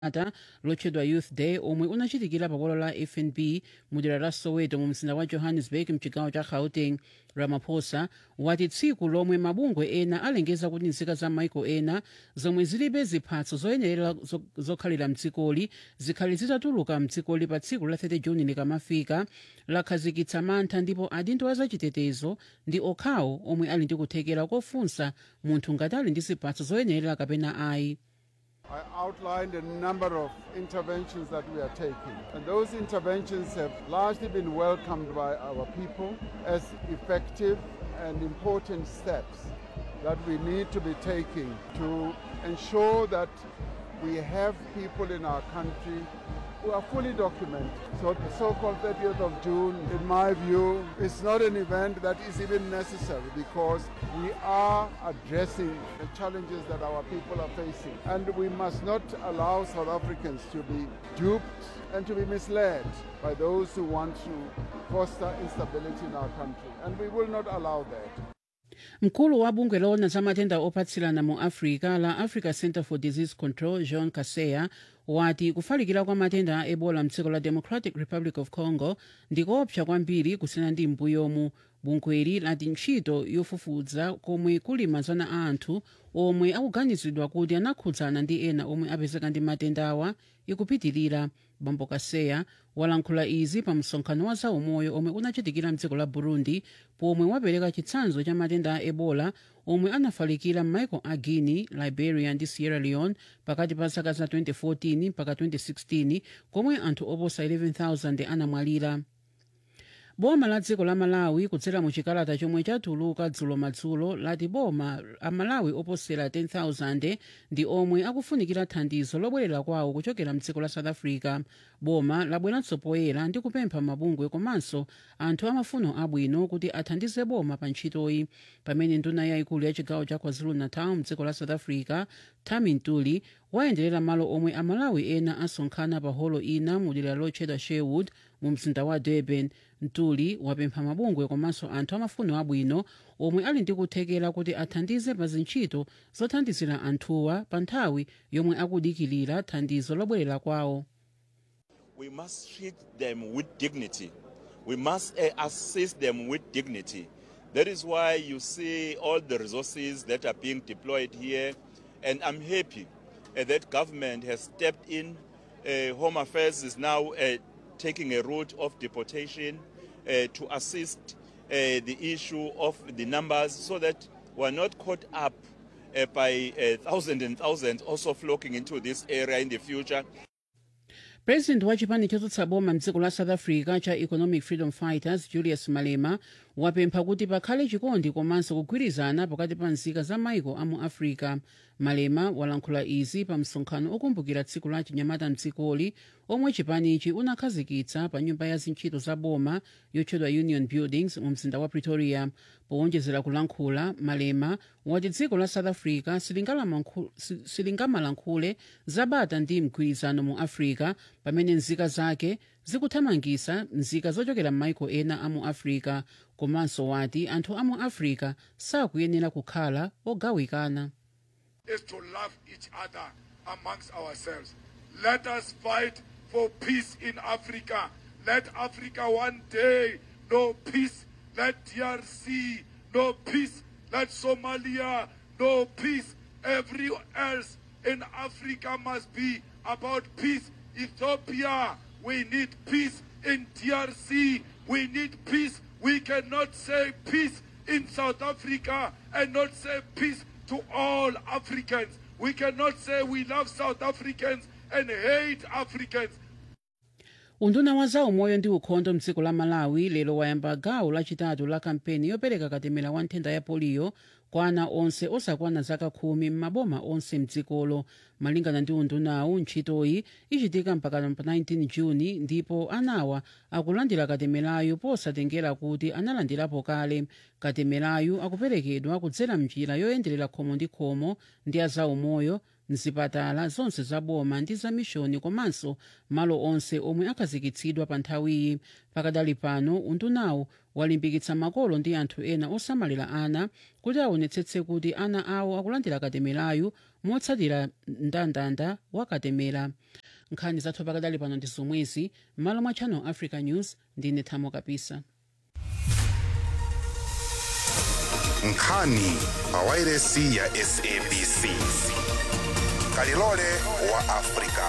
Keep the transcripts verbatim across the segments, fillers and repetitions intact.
ata lotchedwa youth day omwe unachitikira pa bwalo la F N B mu dera la Soweto mu mzinda wa Johannesburg mchigawo cha Gauteng. Ramaphosa wati tsiku lomwe mabungwe ena alengeza kuti nzika za maiko ena zomwe zilibe ziphatso zoyenerera zokhalira mdzikoli zikhale zitatuluka mdzikoli pa tsiku la thirty Juni likamafika, lakhazikitsa mantha ndipo adindo a zachitetezo ndi okhawo omwe ali ndi kuthekera kofunsa munthu ngati ali ndi ziphatso zoyenerera kapena ayi. I outlined a number of interventions that we are taking, and those interventions have largely been welcomed by our people as effective and important steps that we need to be taking to ensure that we have people in our country who are fully documented. So the so-called thirtieth of June, in my view, is not an event that is even necessary because we are addressing the challenges that our people are facing. And we must not allow South Africans to be duped and to be misled by those who want to foster instability in our country. And we will not allow that. Mkulu wa bungwe lona za matenda opatsirana mu Africa la Africa Center for Disease Control Jean Kaseya wati kufalikira kwa matenda a Ebola mdziko la Democratic Republic of Congo ndikoopsa kwambiri kusiyana ndi mbuyomu. Bungweli lati ntchito yofufuza komwe kuli mazana a anthu omwe akuganizidwa kuti anakhudzana ndi ena omwe apezeka ndi matenda awa ikupitirira. Bambo Kaseya walankhula izi pa msonkhano wa zaumoyo omwe unachitikira mdziko la Burundi pomwe wapereka chitsanzo cha matenda a Ebola omwe anafalikira m'maiko a Guinea, Liberia ndi Sierra Leone pakati pa zaka za twenty fourteen mpaka twenty sixteen komwe anthu oposa eleven thousand anamwalira. Boma la dziko la Malawi kudzera mu chikalata chomwe chatuluka dzulo madzulo lati boma a Malawi oposera ten thousand ndi omwe akufunikira thandizo lobwerera kwawo kuchokera mdziko la South Africa. Boma labweranso poyera ndi kupempha mabungwe komanso anthu amafuno abwino kuti athandize boma pa ntchitoyi, pamene nduna yayikulu ya chigawo cha KwaZulu-Natal mdziko la South Africa Tammy Ntuli wayenderera malo omwe amalawi ena asonkhana pa holo ina mu dera lotchedwa Sherwood mu mzinda wa Durban. Ntuli wapempha mabungwe komanso anthu amafuno abwino omwe ali ndi kuthekera kuti athandize pa zintchito zothandizira anthuwa pa nthawi yomwe akudikirira thandizo lobwerera kwawo. We must treat them with dignity. We must uh, assist them with dignity. That is why you see all the resources that are being deployed here, and I'm happy uh, that government has stepped in. Uh, Home Affairs is now uh, taking a route of deportation uh, to assist uh, the issue of the numbers so that we're not caught up uh, by uh, thousands and thousands also flocking into this area in the future. President wa chipani chotsutsa boma mdziko la South Africa cha Economic Freedom Fighters Julius Malema wapempha kuti pakhale chikondi komanso kugwirizana pakati pa nzika za maiko a mu Africa. Malema walankhula izi pa msonkhano okumbukira tsiku la chinyamata mdzikoli omwe chipanichi unakhazikitsa pa nyumba ya zintchito za boma yotchedwa Union Buildings mu mzinda wa Pretoria. Powonjezera kulankhula, Malema wati dziko la South Africa silingamalankhule zabata ndi mgwirizano mu Africa pamene nzika zake zikuthamangisa nzika zochokera m'maiko ena a mu Africa, komanso wati anthu a mu Africa sakuyenera kukhala ogawikana. Is to love each other amongst ourselves. Let us fight for peace in Africa. Let Africa one day know peace. Let D R C know peace. Let Somalia know peace. Everyone else in Africa must be about peace. Ethiopia, we need peace. In D R C, we need peace. We cannot say peace in South Africa and not say peace to all Africans. We cannot say we love South Africans and hate Africans. Unduna wa zaumoyo ndi ukhondo mdziko la Malawi lero wayamba gawo lachitatu la kampeni yopereka katemera wa nthenda ya polio kwa ana onse osakwana zaka khumi m'maboma onse mdzikolo. Malingana ndi undunawu, ntchitoyi ichitika mpaka pa nineteen Juni ndipo anawa akulandira katemerayu posatengera kuti analandirapo kale. Katemerayu akuperekedwa kudzera mnjira yoyenderera khomo ndi khomo ndi azaumoyo mzipatala zonse zaboma ndi zamishoni komanso malo onse omwe akhazikitsidwa pa nthawiyi. Pakadali pano undunawo walimbikitsa makolo ndi anthu ena osamalira ana kuti aonetsetse kuti ana awo akulandira katemerayu motsatira mndandanda wa katemera. Nkhani zathu pakadali pano ndi zomwezi. M'malo mwa Channel Africa News ndine Thamo Kapisa. Nkhani pawairesi ya S A B C. Kalilole wa Afrika.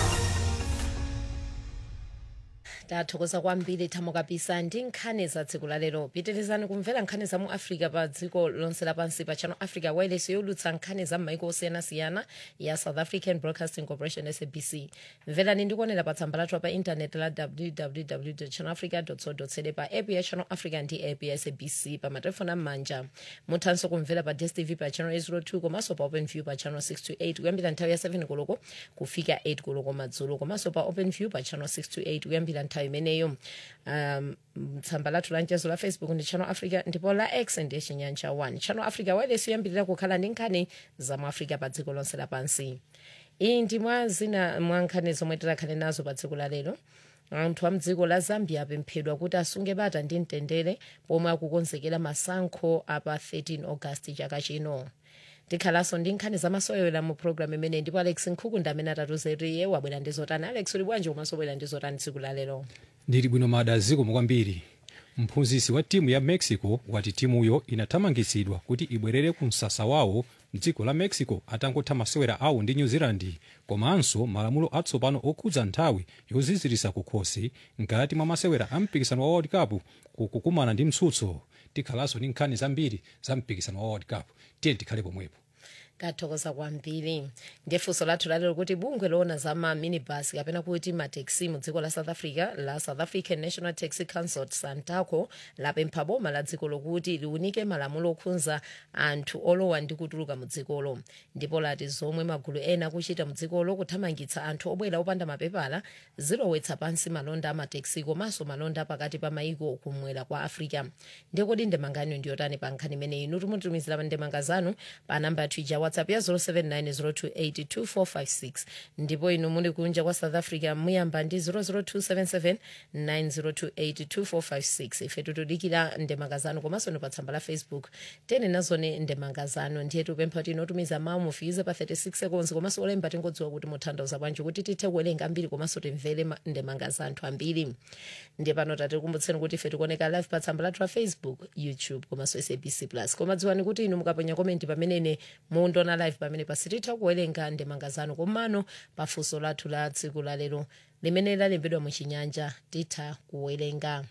tathokoza kwambiri Thamo Kapisa ndi nkhani za tsiku la lero. Pitirizani kumvera nkhani za mu Africa pa dziko lonse lapansi pa Channel Africa wireless yolutsa nkhani za m'maiko osiyanasiyana ya South African Broadcasting Corporation S A B C. Mverani ndikuonera pa tsamba lathu pa internet la w w w dot channel africa dot co dot za pa app ya Channel Africa ndi app ya S A B C pa matelefoni am'manja. Muthanso kumvera pa D S T V pa Channel eight oh two komanso pa Openview pa Channel six to eight kuyambira nthawi ya seven koloko kufika eight koloko madzulo, komanso pa Openview pa Channel six to eight kuyambira nthawi imeneyo. Um, tsamba lathu lanchezo la Facebook ndi Channel Africa ndipo la X ndi Chinyanja one. Channel Africa wireless yoyambirira kukhala ndi nkhani za mu Africa pa dziko lonse lapansi. Iyi ndi mwa zina mwa nkhani zomwe tikhale nazo pa dziko la lero. Anthu a mdziko la Zambia apemphedwa kuti asunge bata ndi mtendere pomwe akukonzekera masankho apa thirteen August chaka chino. Tikhalanso ndi nkhani zamasewera mu program imene ndipo Alex Nkhuku amene atatuzeriye wabwera ndi zotani. Alex uli bwanji komanso wabwera ndi zotani tsiku la lero? Ndili bwino mada ziko kwambiri. Mphunzitsi wa timu ya Mexico wati timuyo inathamangitsidwa kuti ibwerere ku msasa wawo mdziko la Mexico atangotha masewera awo ndi New Zealand, komanso malamulo atsopano okhudza nthawi yozizirisa kukhosi ngati mwa masewera a mpikisano wa World Cup kukumana ndi mtsutso. Tikhalanso ndi nkhani zambiri za mpikisano wa World Cup. Tiye tikhale pomwepo. Kathokoza kwambiri. Ngefunso lathu lalero kuti bungwe loona za ma minibus kapena kuti mataxi mu dziko la South Africa la South African National Taxi Council SANTACO lapempha boma la dziko lokuti liunike malamulo okhudza anthu olowa ndi kutuluka mu dzikolo. Ndipo lati zomwe magulu ena kuchita mu dzikolo kuthamangitsa anthu obwera opanda mapepala zilowetsa pansi malonda a mataxi komanso malonda pakati pa maiko kumwera kwa Africa. Ndikodi ndemangani ndiyotani pa nkhani imeneyi? Inu tumutumizira ndemanga zanu pa namba yathu WhatsApp ya zero seven nine zero two eight two four five six. Ndipo inu muli kunja kwa South Africa muyamba ndi zero zero two seven seven nine zero two eight two four five six. Ife tutudikira ndemanga zanu komanso no pa tsamba la Facebook tene nazone ndemanga zanu. Ndiye tupempha kuti inotumiza mawu mufize pa thirty six seconds komanso olemba tingodziwa kuti mutanthauza bwanji kuti tithe kuwerenga ambiri komanso timvere ndemanga zanthu ambiri. Ndiye pano tatikumbuseni kuti ife tikuoneka live pa tsamba lathu la Facebook, YouTube komanso S A B C plus. Koma dziwani kuti inu mukaponya comment pamenene mu ndona live pamene pasititha kuwerenga ndemanga zanu komano pafunso lathu la tsiku la lero limene lalembedwa mu Chinyanja titha kuwerenga.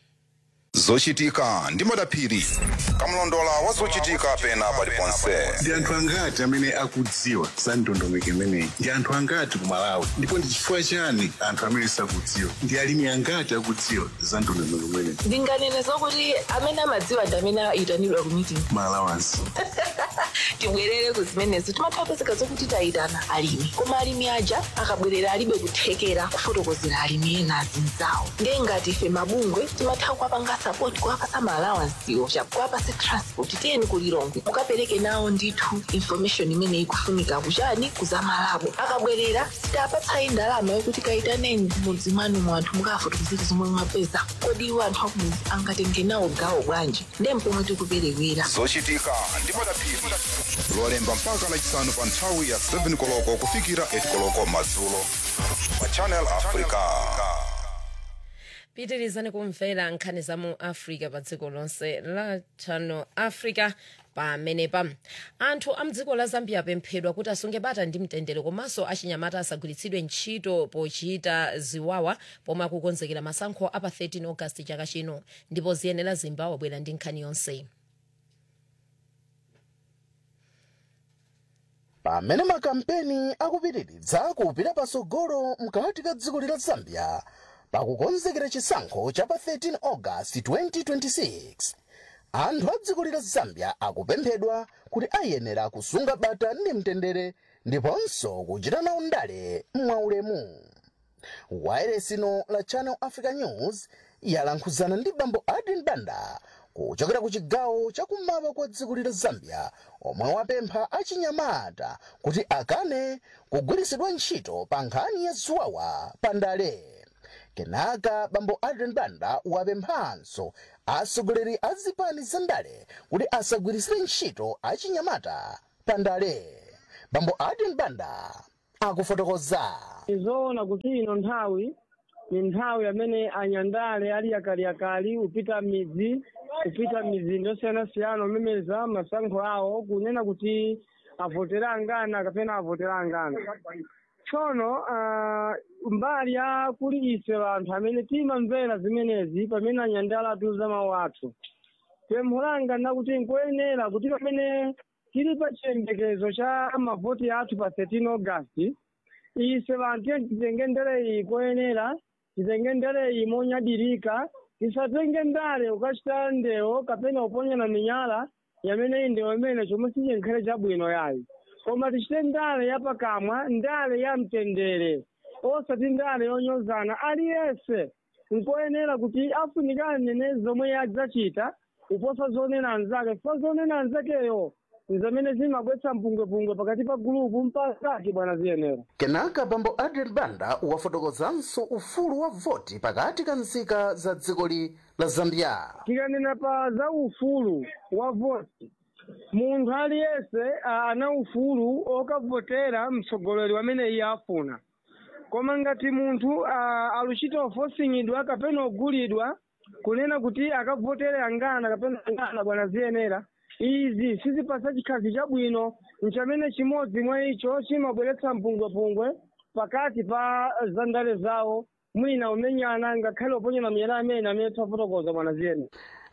Zochitika ndi madaphiri kamlondola wa zochitika pena paliponse. Ndi anthu angati amene akudziwa za ndondomeko imeneyi? Ndi anthu angati ku Malawi? Ndipo ndi chifukwa chani anthu amene sakudziwa? Ndi alimi angati akudziwa za ndondomeko imeneyi? Ndinganene zokuti amene amadziwa ndi amene ayitanidwa ku meeting. Malawansi. Tibwerere ku zimenezo timapezeka zokuti tayitana alimi koma alimi aja akabwerera alibe kuthekera kufotokozera alimi ena azinzawo. Ndiye ngati ife mabungwe timatha kuwapanga support kuwapasa maalawansiwo kuwapasa transport tiyeni kulilongo mukapereke nawo ndithu information imene ikufunika kuchani kuzamalabo. Akabwerera sitapatsa ndalama yokuti kayitaneni mudzi mwanu mu anthu mukafotokozera zomwe mwapeza. Kodi iwo anthu akumudzi angatenge nawo gawo bwanji? Ndiye mpomwe tikuperewera. Zochitika ndi madaphiri lolemba mpaka lachisanu pa nthawi ya seven koloko kufikira eight koloko madzulo pa Channel Africa. Pitirizani kumvera nkhani za mu Africa pa dziko lonse la Channel Africa. Pamenepa anthu a mdziko la Zambia apemphedwa kuti asunge bata ndi mtendere komanso achinyamata asagwiritsidwe ntchito pochita ziwawa pomwe akukonzekera masankho apa thirteen August chaka chino. Ndipo ziyenera Zimba wabwera ndi nkhani yonse. Pamene makampeni akupitiriza kupita pasogolo mkati ka dziko la Zambia pakukonzekera chisankho cha pa thirteen August twenty twenty-six, anthu a dziko la Zambia akupemphedwa kuti ayenera kusunga bata ndi mtendere ndiponso kuchita nawo ndale mwaulemu. Wairesi ino la Channel Africa News yalankhuzana ndi Bambo Adin Banda kuchokera ku chigawo chakummawa kwa dziko la Zambia omwe wapempha achinyamata kuti akane kugwiritsidwa ntchito pa nkhani ya ziwawa pa ndale. Kenaka bambo Adrian Banda wapemphanso atsogoleri a zipani za ndale kuti asagwiritsire ntchito achinyamata pa ndale. Bambo Adrian Banda akufotokoza. Izoona kuti ino nthawi ni nthawi amene anyandale ali akaliakali upita midzi kupita mizinda yosiyanasiyana omemeza masankho awo kunena kuti avotera angana kapena avotera angana. Tsono uh, mbali ya kuli ise vanthu amene timamvera zimenezi pamene anyandala atiuza mawu athu. Temulanga nakuti nkuyenera kuti pamene tili pa chiyembekezo cha mavoti athu pa thirteen August, ise vanthu titenge ndere iyi koyenera, titenge ndere iyi monyadirika, tisatenge ndale ukachita ndewo kapena uponyana minyala yamene ndewo imene chomwe sichinkhere chabwino yayi. Koma tichite ndale yapakamwa, ndale ya mtendere, osati ndale yonyozana. Aliyense nkoyenera kuti afunikane nene zomwe yadzachita uposa zonena anzake, fa zonena anzakeyo nzamene zimagwetsa mpungwepungwe pakati pa gulupu mpakati bwana ziyenera. Kenaka bambo Adrian Banda wafotokozanso ufulu wa voti pakati ka nzika za dziko la Zambia. Tikanena pa za ufulu wa voti, munthu aliyense ana ufulu okavotera mtsogoleri wamene iye afuna. Koma ngati munthu aluchita ofosingidwa kapena ogulidwa kunena kuti akavotere angana kapena angana bwana ziyenera, izi sizipasa chikhazi chabwino nchamene chimodzi mwa icho chimabweretsa mpungwepungwe pakati pa zandale zawo mwina umenyana ngakhale uponyana miyala amene amene tafotokoza bwana ziyenera.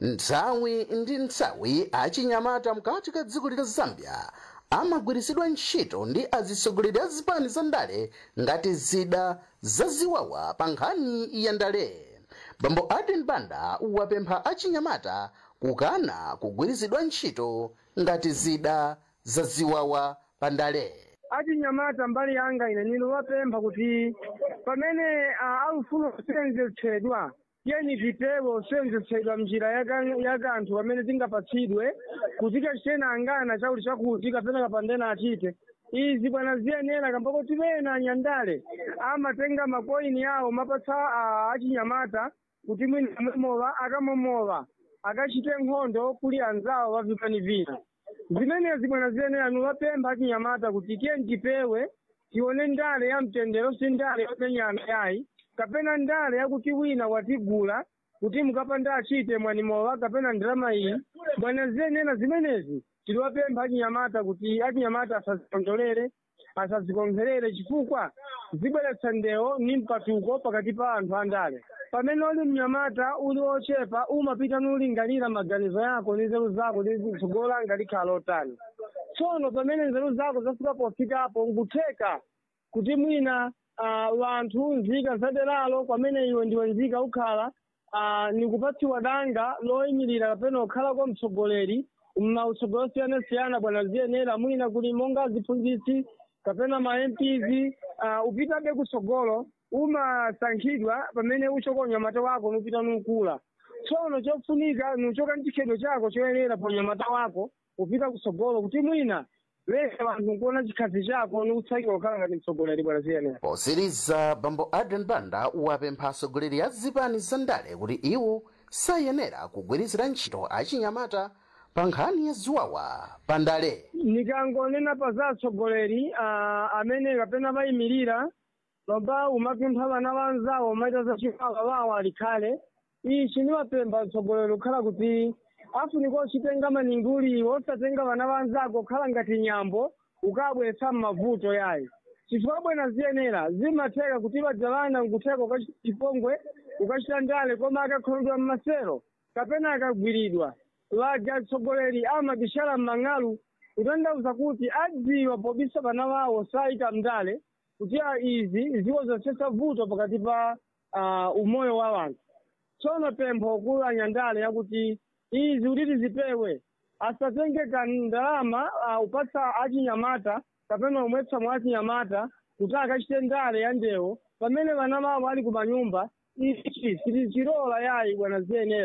Nthawi ndi nthawi achinyamata mkati ka dziko la Zambia amagwiritsidwa ntchito ndi atsogoleri a zipani za ndale ngati zida zaziwawa pa nkhani ya ndale. Bambo Adrian Banda wapempha achinyamata kukana kugwiritsidwa ntchito ngati zida zaziwawa pa ndale. Achinyamata mbali yanga ine nino wapempha kuti pamene alufuna kusenzetsedwa yeni vitewo senzetsedwa mjira ya anthu amene tingapatsidwe kutika chitena angana chauli chakuti kapena kapandena achite. Izi bwana ziyenera kambako timena anyandale amatenga makoini yawo mapatsa achinyamata kuti mwina amomowa akamomowa akachite nkhondo kuli anzawo wavipani vina. Zimenezi bwana ziyenera nuwapempha achinyamata kuti tiye tipewe tione ndale ya mtendero si ndale yopenyana yayi kapena ndale yakuti wina watigula kuti mukapanda achite mwanimowa kapena ndrama iyi. Bwana ziyenera zimenezi tiliwapempha achinyamata kuti achinyamata asazikondolere asazikonzerere chifukwa zibweretsa ndewo ni mpatuko pakati pa anthu andale. Pamene uli mnyamata uli ochepa umapita nulingalira maganizo yako ndi nzeru zako ndi tsogolo langa likhala otani. Tsono pamene nzeru zako zafika pofikapo ngutheka kuti mwina uh, wanthu nzika zaderalo pamene iwe ndiwe nzika ukhala uh, nikupatsiwa danga loyimirira kapena ukhala kwa mtsogoleri mmautsogoleri siyana-siyana bwana ziyenera mwina kuli monga ziphunzitsi kapena ma M Ps uh, upitabe kutsogolo umasankhidwa pamene uchoka unyamata wako nupita nukula. Tsono chofunika nuchoka nchikhedo chako choyenera pa unyamata wako upita kutsogolo kuti mwina lesa vanthu nkuona chikhazi chako nukutsakira kukhala ngati mtsogoleri bwana ziyenera. Posiriza bambo Adrian Banda wapempha atsogoleri a zipani za ndale kuti iwo sayenera kugwiritsira ntchito achinyamata pa nkhani ya ziwawa pa ndale. Nikangonena pa za atsogoleri uh, amene kapena vayimirira lomba umapempha vana vanzawo maita za chiwawa wawo alikhale. Ichi niwapempha atsogoleri kukhala kuti afunika uchitenga maninguli osatenga vana vanzako khala ngati nyambo ukabweretsa m'mavuto yayi. Chifukwa bwana ziyenera zimatheka kuti vadzalana nkutheka ukachita chipongwe ukachita ndale koma akakhondwa mmasero kapena akagwiridwa. Vaja atsogoleri amabishala m'mang'alu kutanthauza kuti adziwa pobisa vana vawo saita mndale kuti izi ziwo zosetsa vuto pakati pa uh, umoyo wa wanthu. Tsono pempho kulu anyandale yakuti izi kuti tizipewe asatenge ndalama uh, upatsa achinyamata kapena umwetsa mwa achinyamata kuti akachite ndale ya ndewo pamene vana vawo ali kumanyumba. Ichi sitichilola yayi bwana ziyenera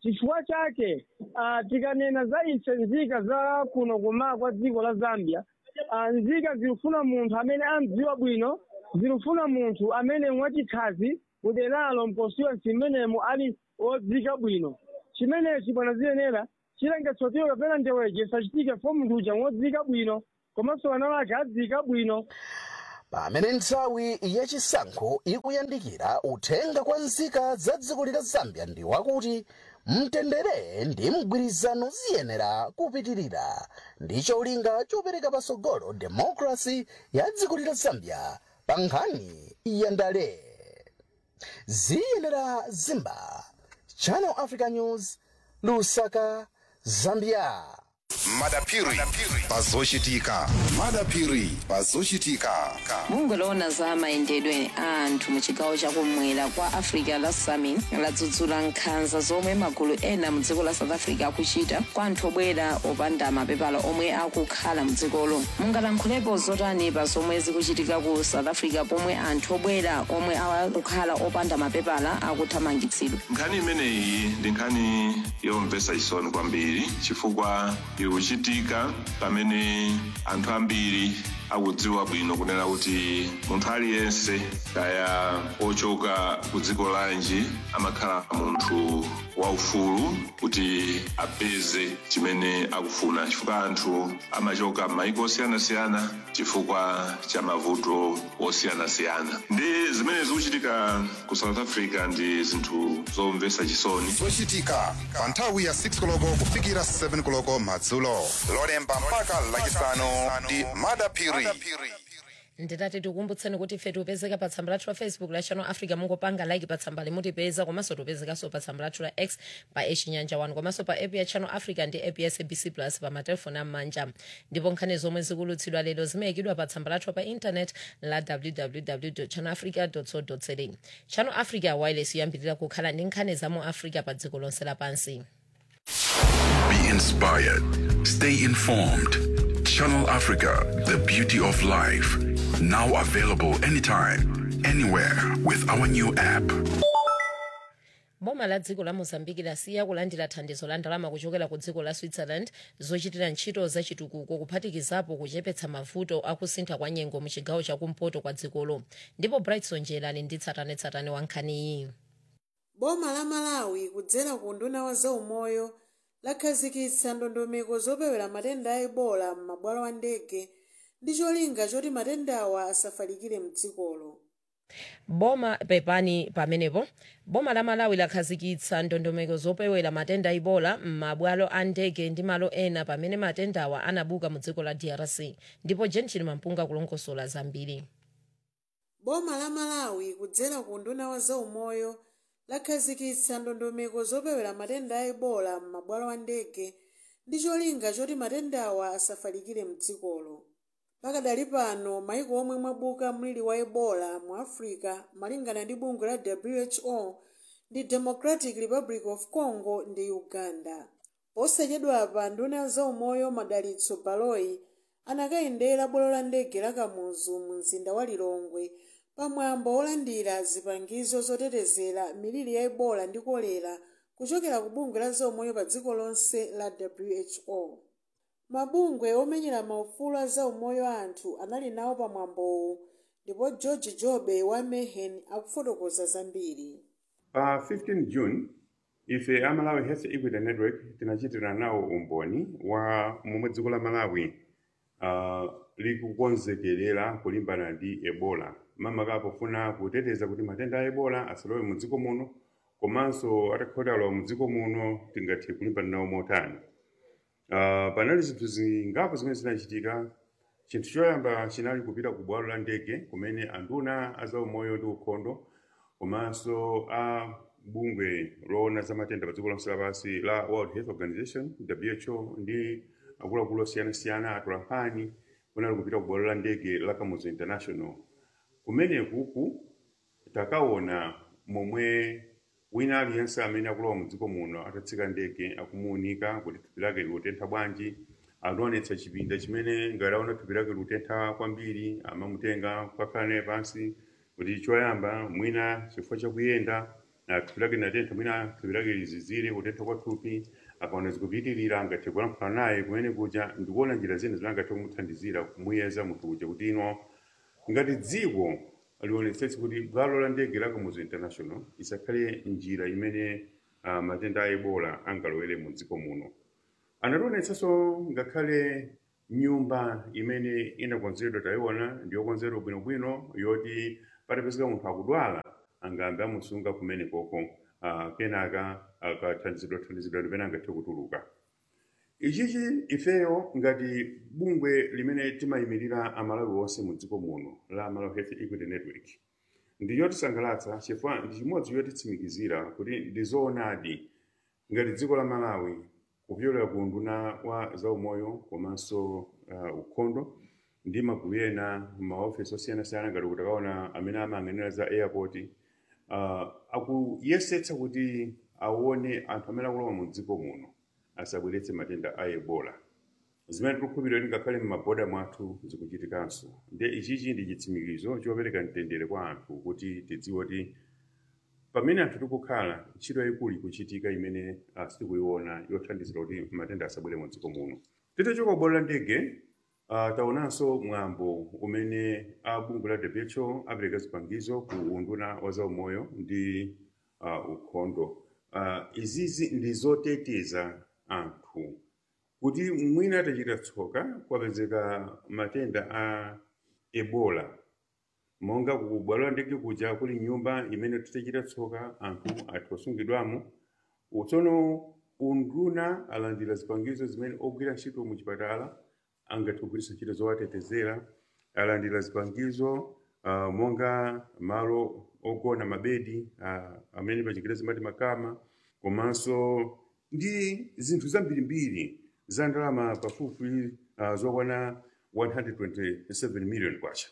chifukwa chake uh, tikanena za ife nzika za kuno kuma kwa dziko la Zambia, uh, nzika zilufuna munthu amene amdziwa bwino, zilufuna munthu amene mwachikhazi kuderalo mkonstituency imenemo ali odzika bwino. Chimenechi bwana ziyenera chilengetsotiwo kapena ndeweje sachitike fo munthu uja wodzika bwino komanso ana ake adzika bwino. pamene nthawi yachisankho ikuyandikira, uthenga kwa nzika za dziko la Zambia ndi wakuti mtendere ndi mgwirizano ziyenera kupitirira ndi cholinga chopereka patsogolo demokrasi ya dziko la Zambia pa nkhani ya ndale. Ziyenera Zimba, Channel Africa News, Lusaka, Zambia. madapiri pazochitika madapiri pazochitika bungwe loona za mayendedwe a anthu mu chigawo chakumwera kwa africa la SAMI ladzudzula nkhanza zomwe magulu ena mu dziko la South Africa akuchita kwa anthu obwera opanda mapepala omwe akukhala mu dzikolo. mungalankhulepo zotani pa zomwe zikuchitika ku South Africa pomwe anthu obwera omwe akukhala opanda mapepala akuthamangitsidwa? nkhani imeneyi ndi nkhani yomvetsa chisoni kwambiri chifukwa ikuchitika pamene anthu ambiri akudziwa bwino kunena kuti munthu aliyense kaya ochoka ku dziko lanji amakhala munthu waufulu kuti apeze chimene akufuna, chifukwa anthu amachoka m'mayiko osiyanasiyana chifukwa cha mavuto osiyanasiyana. Ndi zimene zikuchitika ku South Africa ndi zinthu zomvetsa chisoni. zochitika pa nthawi ya six koloko kufikira seven koloko madzulo, lolemba mpaka lachisanu ndi madapiri. nditati tikumbutseni kuti ife tipezeka pa tsamba lathu la Facebook la Channel Africa, mungopanga like pa tsamba limutipeza, komanso tipezekanso pa tsamba lathu la X pa echinyanja one, komanso pa app ya Channel Africa ndi app ya S A B C Plus pa matelefoni am'manja. ndipo nkhani zomwe zikulutsidwa lero zimayikidwa pa tsamba lathu pa internet la w w w dot channel africa dot co dot za. Channel Africa wireless yoyambirira kukhala ndi nkhani za mu Africa pa dziko lonse lapansi. Be inspired. Stay informed. Channel Africa, the beauty of life. Now available anytime, anywhere with our new app. boma la dziko la Mozambique lasiya kulandira thandizo la ndalama kuchokera ku dziko la Switzerland zochitira ntchito za chitukuko kuphatikizapo kuchepetsa mavuto akusintha kwa nyengo mu chigawo chakumpoto kwa dzikolo. ndipo Brightson Jelani ndi tsatanetsatane wa nkhaniyi. boma la Malawi kudzera ku nduna wa zaumoyo lakhazikitsa ndondomeko zopewera matenda a Ebola m'mabwalo a ndege ndi cholinga choti matendawa asafalikire mdzikolo. boma pepani pamenepo boma la Malawi lakhazikitsa ndondomeko zopewera matenda a Ebola m'mabwalo a ndege ndi malo ena pamene matendawa anabuka mu dziko la D R C. ndipo Jenchini Mampunga kulongosola zambiri. boma la Malawi kudzera ku nduna wa zaumoyo lakhazikitsa ndondomeko zopewera matenda a Ebola m'mabwalo a ndege ndi cholinga choti matendawa asafalikire mdzikolo. pakadali pano maiko omwe mwabuka mliri wa Ebola mu Africa malingana ndi bungwe la W H O ndi Democratic Republic of Congo ndi Uganda. posachedwa pa nduna zaumoyo Madalitso Baloyi anakayendera bwalo la ndege la Kamuzu mu mzinda wa Lilongwe pamwambo olandira zipangizo zotetezera miliri ya Ebola ndi kolera kuchokera ku bungwe la zaumoyo pa dziko lonse la W H O. mabungwe omenyera maufulu a zaumoyo anthu anali nawo pamwambowu, ndipo George Jobe wa Mehen akufotokoza zambiri. pa fifteen June ife a Malawi Health Equity Network tinachitira nawo umboni wa momwe dziko la Malawi uh, likukonzekerera kulimbana ndi Ebola. mamaka pofuna kuteteza kuti matenda a Ebola asalowe mu dziko muno, komanso atakhotalwa mu dziko muno tingathe kulimbana nawo motani. Uh, panali zinthu zingapo zimene zinachitika. chinthu choyamba chinali kupita ku bwalo la ndege kumene anduna azaumoyo ndi ukhondo komanso a bungwe loona za matenda pa dziko lonse lapansi la World Health Organization W H O ndi akuluakulu osiyanasiyana atolankhani kunali kupita ku bwalo la ndege la Kamuzu International. kumene kuku takaona momwe wina aliyense amene akulowa mu dziko muno atatsika ndege akumuunika kuti thupi lake likutentha bwanji, akuonetsa chipinda chimene ngati aona thupi lake likutentha kwambiri amamutenga kukakhala naye pansi kuti choyamba mwina chifukwa chakuyenda thupi lake linatentha, mwina thupi lake lizizire, kutentha kwa thupi, akaona zikupitirira, angathe kulankhula naye kumene kuja, ndikuona njira zina zimene angathe kumuthandizira kumuyeza munthu kuja kuti ino ngati dziko lionetsetse kuti bwalo la ndege la Kamuzu International isakhale njira imene uh, matenda a Ebola angalowere mu dziko muno. Anationetsanso ngakhale nyumba imene inakonzedwa tayiona ndiyokonzedwa bwinobwino yoti patapezeka munthu akudwala angambe amusunga kumene koko uh, kenaka akathandizidwa thandizidwa limene angathe kutuluka. Ichichi ifeyo ngati bungwe limene timayimirira amalawi onse mu dziko muno la Malawi Health Equity Network ndiyotisangalatsa chifukwa ndi chimodzi yotitsimikizira kuti ndizoonadi ngati dziko la Malawi kupyolera ku unduna wa zaumoyo komanso uh, ukhondo ndi magulu ena maofesi osiyanasiyana ngati kuti takaona amene amayang'anira za airport uh, akuyesetsa kuti aone anthu amene akulowa mu dziko muno asabweretse matenda a Ebola. Zimene tikukhulupirira ngakhale m'maboda mwathu zikuchitikanso. Ndi ichichi ndi chitsimikizo chopereka mtendere kwa anthu kuti tidziwe kuti pamene anthu tikukhala ntchito yayikulu ikuchitika imene sitikuyiona yothandizira kuti matenda asabwere mu dziko muno. Titachoka bwalo la ndege uh, taonanso mwambo umene abungwe la W H O apereka zipangizo ku unduna wa zaumoyo ndi uh, ukhondo. Uh, izizi ndi zoteteza anthu kuti mwina atachita tsoka kwapezeka matenda a Ebola monga ku bwalo la ndege kuja kuli nyumba imene tutachita tsoka anthu atosungidwamo. Utsono unduna alandira zipangizo zimene ogwira ntchito mu chipatala angathe kugwiritsa ntchito zowatetezera, alandira zipangizo uh, monga malo ogona mabedi uh, amene pachingirezi mati makama, komanso ndi zinthu zambirimbiri za ndalama pafupi uh, zokwana one hundred twenty-seven million kwacha.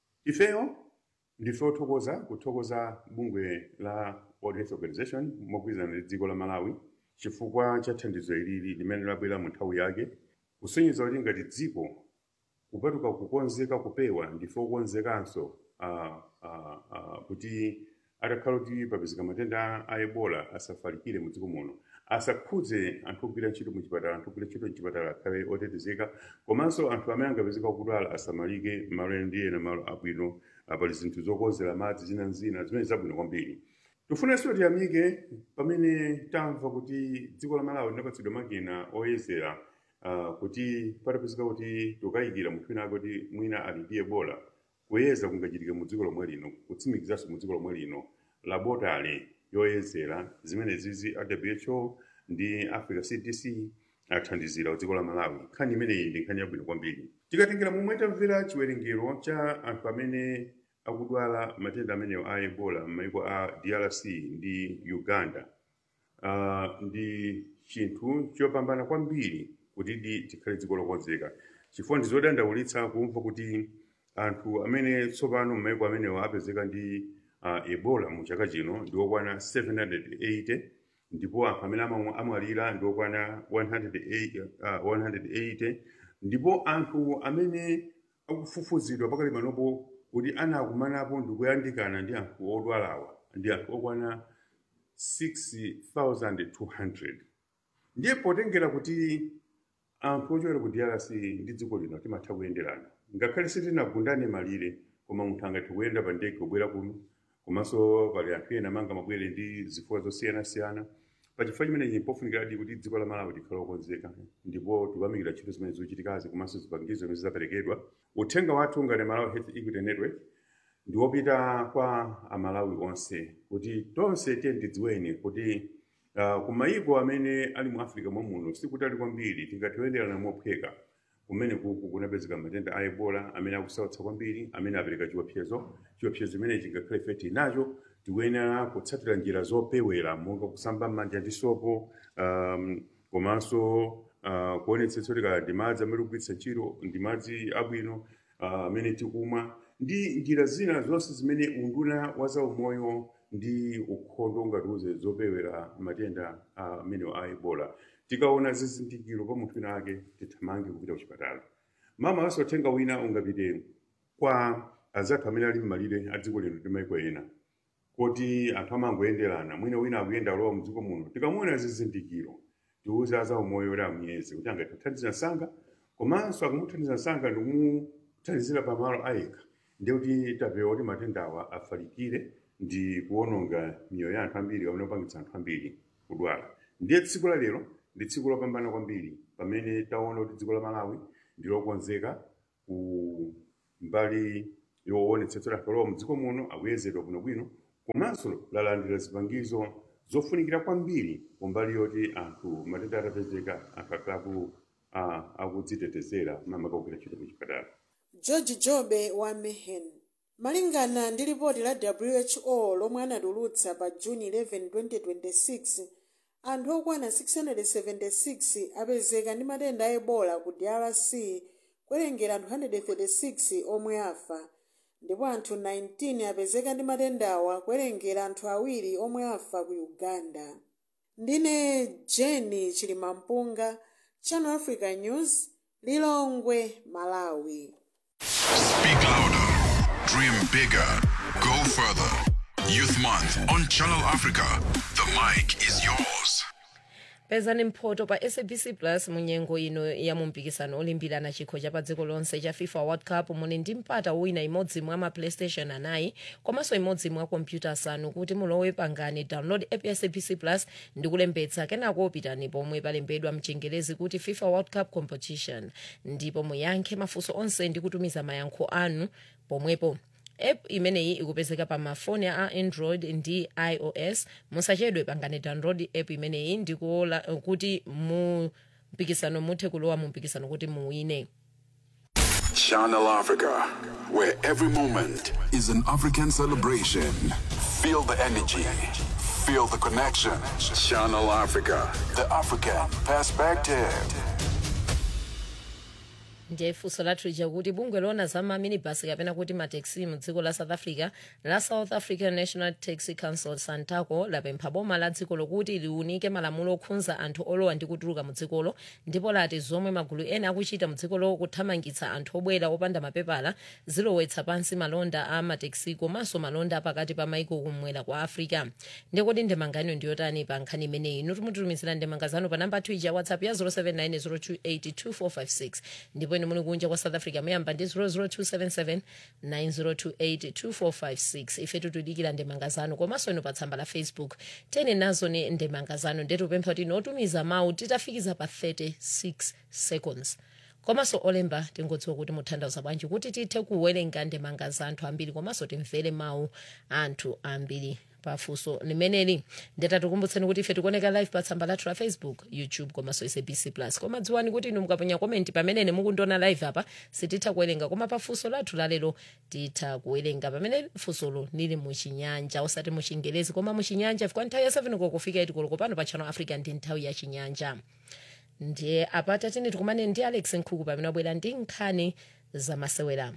Ifeyo ndife othokoza kuthokoza bungwe la World Health Organization mogwirizana ndi dziko la Malawi chifukwa cha thandizo ilili limene labwera mu nthawi yake kusonyeza kuti ngati dziko kupatuka kukonzeka kupewa ndife okonzekanso uh, uh, uh, kuti atakhala kuti papezeka matenda a Ebola asafalikire mu dziko muno, asakhudze anthu ogwira ntchito mu chipatala, anthu ogwira ntchito mu chipatala akhale otetezeka, komanso anthu amene angapezeka kudwala asamalike malo ena ndi ena malo abwino. Pali zinthu zokonzera madzi zina zina zimene zabwino kwambiri. Tifunenso tiyamike pamene tamva kuti dziko la Malawi linapatsidwa makina oyezera uh, kuti patapezeka kuti tukayikira munthu wina kuti mwina ali ndi Ebola kuyeza kungachitika mu dziko lomwe lino, kutsimikizanso mu dziko lomwe lino labotale yoyezera zimene zizi a W H O ndi Africa C D C athandizira ku dziko la Malawi. Nkhani imeneyi ndi nkhani yabwino kwambiri. Tikatengera momwe tamvera chiwerengero cha anthu amene akudwala matenda amenewo a Ebola m'mayiko a D R C ndi Uganda, uh, ndi chinthu chopambana kwambiri kuti di tikhale dziko lokonzeka. Chifukwa ndi zodandaulitsa kumva kuti anthu amene tsopano m'mayiko amenewo apezeka ndi uh, Ebola mu chaka chino ndi okwana seven hundred eighty, ndipo anthu amene amwalira ndi okwana one hundred eighty, ndipo anthu amene akufufuzidwa pakali panopo kuti anakumanapo ndi kuyandikana ndi anthu odwalawa ndi anthu okwana six thousand two hundred. Ndiye potengera kuti anthu ochokera ku D R C ndi dziko lino timatha kuyenderana, ngakhale sitinagundane malire koma munthu angathe kuyenda pa ndege kubwera kuno, komanso pali anthu ena manga mabwere ndi zifukwa zosiyanasiyana. Pachifukwa chimenechi pofunikiradi kuti dziko la Malawi likhale lokonzeka ndipo tikuyamikira ntchito zimene zikuchitikazi komanso zipangizo zimene zidaperekedwa. Uthenga wathu ngati Malawi Health Equity Network ndi wopita kwa amalawi onse kuti tonse tidziweni kuti uh, kumayiko amene ali mu Africa mwamuno sikutali kwambiri tingathiyenderana mophweka kumene kuku kunapezeka matenda a Ebola amene akusautsa kwambiri, amene apereka chiopsezo. Chiopsezo chimene chingakhale feti nacho tikuyenera kutsatira njira zopewera monga kusamba m'manja ndi sopo, um, komanso uh, kuonetsetsa kuti ndi madzi amene tikugwiritsa ntchito ndi madzi abwino amene uh, tikumwa ndi njira zina zonse zimene unduna wa zaumoyo ndi ukhondo ungatiuze zopewera matenda amene uh, a Ebola. Tikaona zizindikiro pa munthu wina ake tithamange kupita kuchipatala. Mama aso uthenga wina ungapite kwa azathu amene ali m'malire a dziko lino ndi mayiko ena. kuti anthu amangoyenderana mwina wina akuyenda alowa mdziko muno tikamuona zizindikiro tiuze aza umoyo kuti amuyeze kuti angatithandiza msanga komanso akumuthandiza msanga ndikumuthandizira pamalo ayekha ndiye kuti tapewa kuti matendawa afalikire ndi kuononga miyoyo ya anthu ambiri kapena kupangitsa anthu ambiri kudwala. Ndiye tsiku la lero ndi tsiku lopambana kwambiri pamene taona kuti dziko la Malawi ndilokonzeka ku mbali yoonetsetsa kuti alowa mdziko muno akuyezedwa bwinobwino komanso lalandira zipangizo zofunikira kwambiri kumbali yoti anthu matenda atapezeka anthu akalaku akudzitetezera mamaka kugwira ntchito kuchipatala. George Jobe wa Mehen. Malingana ndi ripoti la W H O lomwe anadulutsa pa June eleventh twenty twenty-six, anthu okwana six hundred seventy-six apezeka ndi matenda a Ebola ku D R C kuwerengera anthu one hundred thirty-six omwe afa, ndipo anthu nineteen apezeka ndi matendawa kuwerengera anthu awiri omwe afa ku Uganda. Ndine Jenny Chilimampunga, Channel Africa News, Lilongwe, Malawi. Speak louder, dream bigger, go further. Youth Month on Channel Africa. The mic is yours. pezani mphoto pa S A B C Plus munyengo ino ya mumpikisano olimbirana chikho cha pa dziko lonse cha FIFA World Cup muni ndi mpata wina imodzi mwa ma PlayStation anayi komanso imodzi mwa kompyuta asanu kuti mulowe pangani download app ya S A B C Plus ndi kulembetsa kenako pitani pomwe palembedwa mchengerezi kuti FIFA World Cup Competition ndipo muyankhe mafunso onse ndi kutumiza mayankho anu pomwepo. App imeneyi ikupezeka pa mafoni a Android ndi iOS. Musachedwe pangane download app imeneyi ndikuola kuti mu mpikisano muthe kulowa mu mpikisano kuti muwine. Channel Africa, where every moment is an African celebration. Feel the energy, feel the connection. Channel Africa, the African perspective. Ndiye funso lathu lija kuti bungwe lona za maminibus kapena kuti mataxi mu dziko la South Africa la South African National Taxi Council SANTACO lapempha boma la dziko lokuti liunike malamulo okhunza anthu olowa ndi kutuluka mu dzikolo ndipo lati zomwe magulu ena akuchita mu dzikolo kuthamangitsa anthu obwera opanda mapepala zilowetsa pansi malonda a mataxi komanso malonda pakati pa maiko kumwera kwa Africa. Ndiye kuti ndemangano ndiyotani pa nkhani imeneyi inu tumutumizira ndemangazano pa namba twitter WhatsApp ya zero seven nine zero two eight two four five six ndipo muni kunja kwa South Africa muyamba ndi zero zero two seven seven nine zero two eight two four five six. Ife tutudikira ndemangazano komanso ino pa tsamba la Facebook tene nazo ni ndemangazano ndetu pempha kuti notumiza mawu titafikiza pa thirty-six seconds. Komanso olemba tingodziwa kuti muthandauza bwanji kuti tithe kuwerenga ndemangazano anthu ambiri komanso timvere mawu anthu ambiri pafuso limeneli. Ndetatukumbutseni kuti ife tikuoneka live pa tsamba lathu la Facebook, YouTube komanso S A B C Plus. Koma dziwani kuti inu mukaponya comment pamene mukundiona live apa sititha kuwerenga koma pafuso lathu lalero titha kuwerenga pamene fusolo lili muchinyanja osati muchingerezi koma muchinyanja kwa nthawi ya seven ko kufika eight koloko pano pa Channel Africa ndi nthawi ya chinyanja. Ndiye apata tini tikumane ndi Alex Nkhuku pamene abwera ndi nkhani za masewera.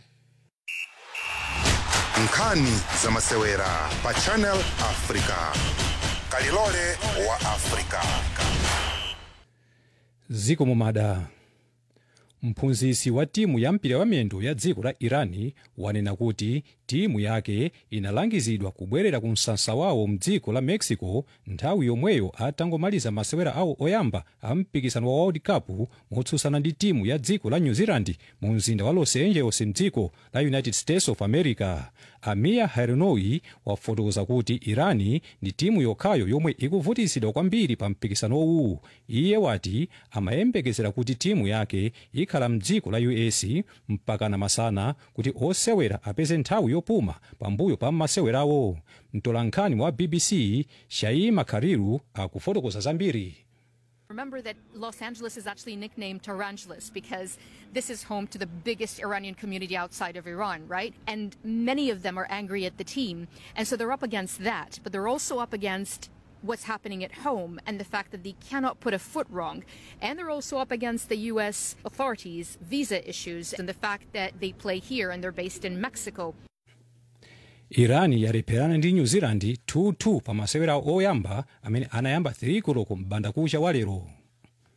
Nkhani za masewera pa Channel Africa. Kalilole wa Africa. Ziko mumada. Mphunzitsi wa timu ya mpira wa miyendo ya dziko la Irani wanena kuti timu yake inalangizidwa kubwerera ku msasa wawo mdziko la Mexico nthawi yomweyo atangomaliza masewera awo oyamba a mpikisano wa World Cup motsutsana ndi timu ya dziko la New Zealand mu mzinda wa Los Angeles mdziko la United States of America. Amir Hernoui wafotokoza kuti Irani ndi timu yokhayo yomwe ikuvutitsidwa kwambiri pa mpikisano uwu. Iye wati amayembekezera kuti timu yake ikhala mdziko la U S mpaka na masana kuti osewera apeze nthawi yopuma pambuyo pa masewerawo. Mtolankhani wa B B C Shaima Khariru akufotokoza zambiri. Remember that Los Angeles is actually nicknamed Tehrangeles because this is home to the biggest Iranian community outside of Iran, right? And many of them are angry at the team. And so they're up against that, but they're also up against what's happening at home and the fact that they cannot put a foot wrong. And they're also up against the U S authorities' visa issues and the fact that they play here and they're based in Mexico. Irani yalepherana ndi New Zealand two two pa masewera oyamba amene anayamba three koloko mbanda kucha walero.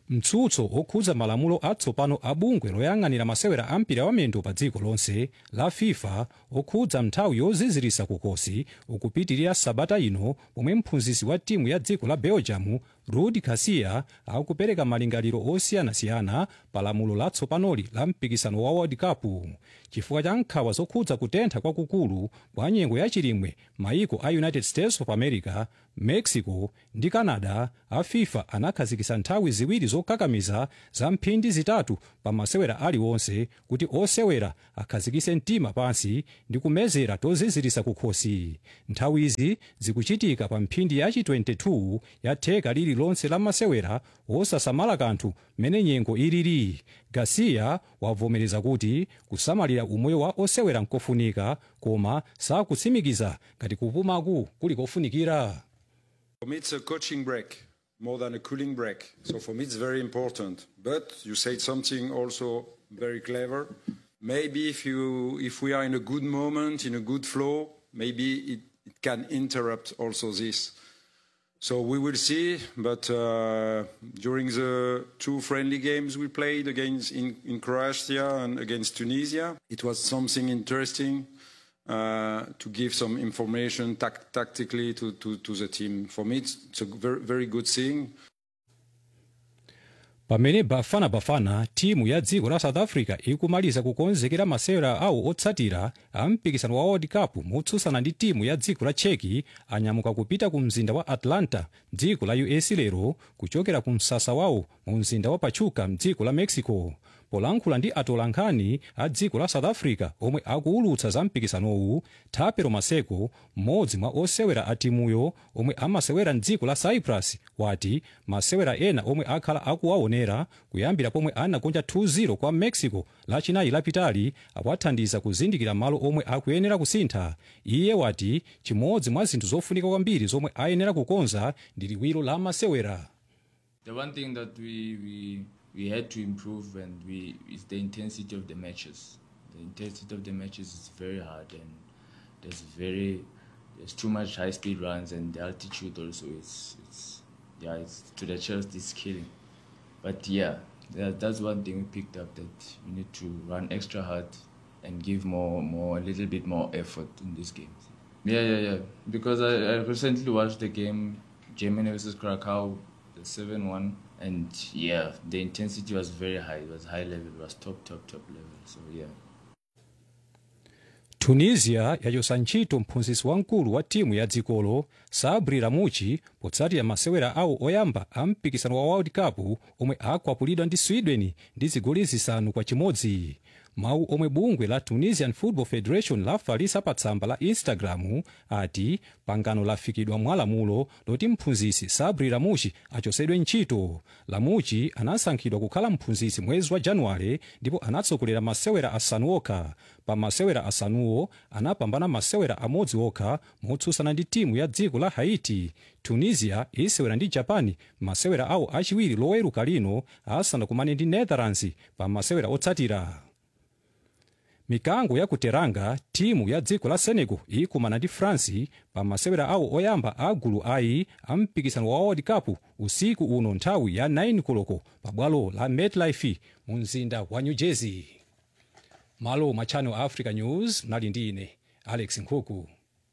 mtsutso okhudza malamulo atsopano a bungwe loyang'anira masewera a mpira wamiyendo pa dziko lonse la fifa okhudza nthawi yozizirisa kukosi ukupitirira sabata ino pomwe mphunzitsi wa timu ya dziko la belgium rudi garcia akupereka malingaliro osiyanasiyana pa lamulo latsopanoli la mpikisano wa world cup chifukwa cha nkhawa zokhudza kutentha kwakukulu kwa nyengo yachilimwe maiko a united states of america, mexico ndi canada a fifa anakhazikitsa nthawi ziwiri zokakamiza za mphindi zitatu pa masewera aliwonse kuti osewera akhazikitse mtima pansi ndi kumezera tozizirisa kukhosi. nthawi izi zikuchitika pa mphindi yachi twenty-two ya theka lililonse la masewera osasamala kanthu mene nyengo iliri. garcia wavomereza kuti kusamalira umoyo wa osewera nkofunika koma sakutsimikiza ngati kupumaku kuli kofunikira. For me, it's a coaching break more than a cooling break. So for me, it's very important. But you said something also very clever. Maybe if you, if we are in a good moment, in a good flow, maybe it, it can interrupt also this. So we will see. But uh, during the two friendly games we played against in, in Croatia and against Tunisia, it was something interesting. Uh, to give some information tact tactically to, to, to the team. For me, it's, it's a very, very good thing. pamene bafana bafana timu ya dziko la south africa ikumaliza kukonzekera masewera awo otsatira a mpikisano wa world cup motsutsana ndi timu ya dziko la cheki anyamuka kupita ku mzinda wa atlanta dziko la u s lero kuchokera ku msasa wawo mu mzinda wa pachuca mdziko la mexico. polankhula ndi atolankhani a dziko la south africa omwe akuwulutsa za mpikisanowu, thapelo maseko mmodzi mwa osewera a timuyo omwe amasewera mdziko la cyprus wati masewera ena omwe akhala akuwaonera kuyambira pomwe anagonja two zero kwa mexico lachinayi lapitali akuwathandiza kuzindikira malo omwe akuyenera kusintha. iye wati chimodzi mwa zinthu zofunika kwambiri zomwe ayenera kukonza ndi liwiro la masewera. The one thing that we, we we had to improve and we is the intensity of the matches. The intensity of the matches is very hard and there's very there's too much high speed runs and the altitude also is it's yeah it's to the chest is killing. But yeah, that, that's one thing we picked up, that we need to run extra hard and give more more a little bit more effort in these games. Yeah, yeah, yeah. Because I, I recently watched the game Germany versus Krakow, the seven one. And yeah, the intensity was very high. It was high level. It was top, top, top level. So yeah. tunisia yachotsa ntchito mphunzitsi wamkulu wa timu ya dzikolo sabri ramuchi potsatira masewera awo oyamba a mpikisano wa world cup omwe akwapulidwa ndi sweden ndi zigoli zisanu kwa chimodzi. mawu omwe bungwe la tunisian football federation lafalitsa pa tsamba la instagram ati pangano lafikidwa mwa lamulo loti mphunzitsi sabri ramuchi achotsedwe ntchito. ramuchi anasankhidwa kukhala mphunzitsi mwezi wa januwale ndipo anatsogolera masewera asanu okha. pa masewera asanuwo anapambana masewera amodzi okha motsutsana ndi timu ya dziko la haiti. tunisia isewera ndi japan masewera awo achiwiri loweruka lino asanakumane ndi netherlands pa masewera otsatira. mikango ya kuteranga timu ya dziko la senegal ikumana ndi france pa masewera awo oyamba a gulu ayi a mpikisano wa world cup usiku uno nthawi ya nine koloko pa bwalo la MetLife mu mzinda wa new jersey. malo mwa Channel Africa News mnali ndi ine Alex Nkhuku.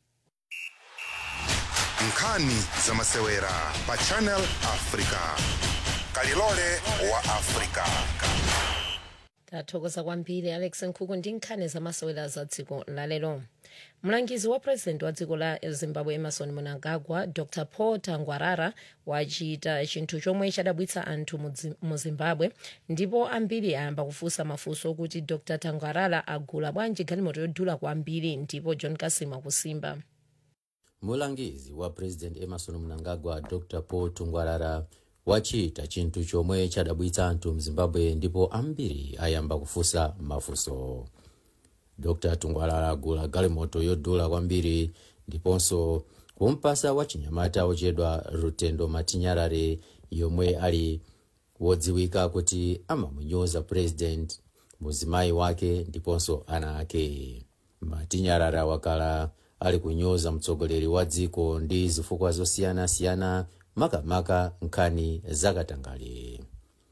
nkhani za masewera pa Channel Africa, kalilole wa Africa. tathokoza kwambiri Alex Nkhuku ndi nkhani za masewera za dziko lalero. mlangizi wa president wa dziko la zimbabwe emerson mnangagwa dr paul tangwarara wachita chinthu chomwe chadabwitsa anthu mu zimbabwe ndipo ambiri ayamba kufunsa mafunso okuti dr tangwarara agula bwanji galimoto yodula kwambiri, ndipo John Kasima kusimba. mulangizi wa president emerson mnangagwa dr paul tangwarara wachita chinthu chomwe chadabwitsa anthu mu zimbabwe ndipo ambiri ayamba kufunsa mafunso. dr tangwarara agula galimoto yodula kwambiri ndiponso kumpasa wachinyamata ochedwa Rutendo Matinyarare yomwe ali wodziwika kuti amamunyoza president, muzimayi wake ndiponso ana ake. Matinyarare wakala ali kunyoza mtsogoleri wa dziko ndi zifukwa zosiyana-siyana makamaka nkhani zakatangale.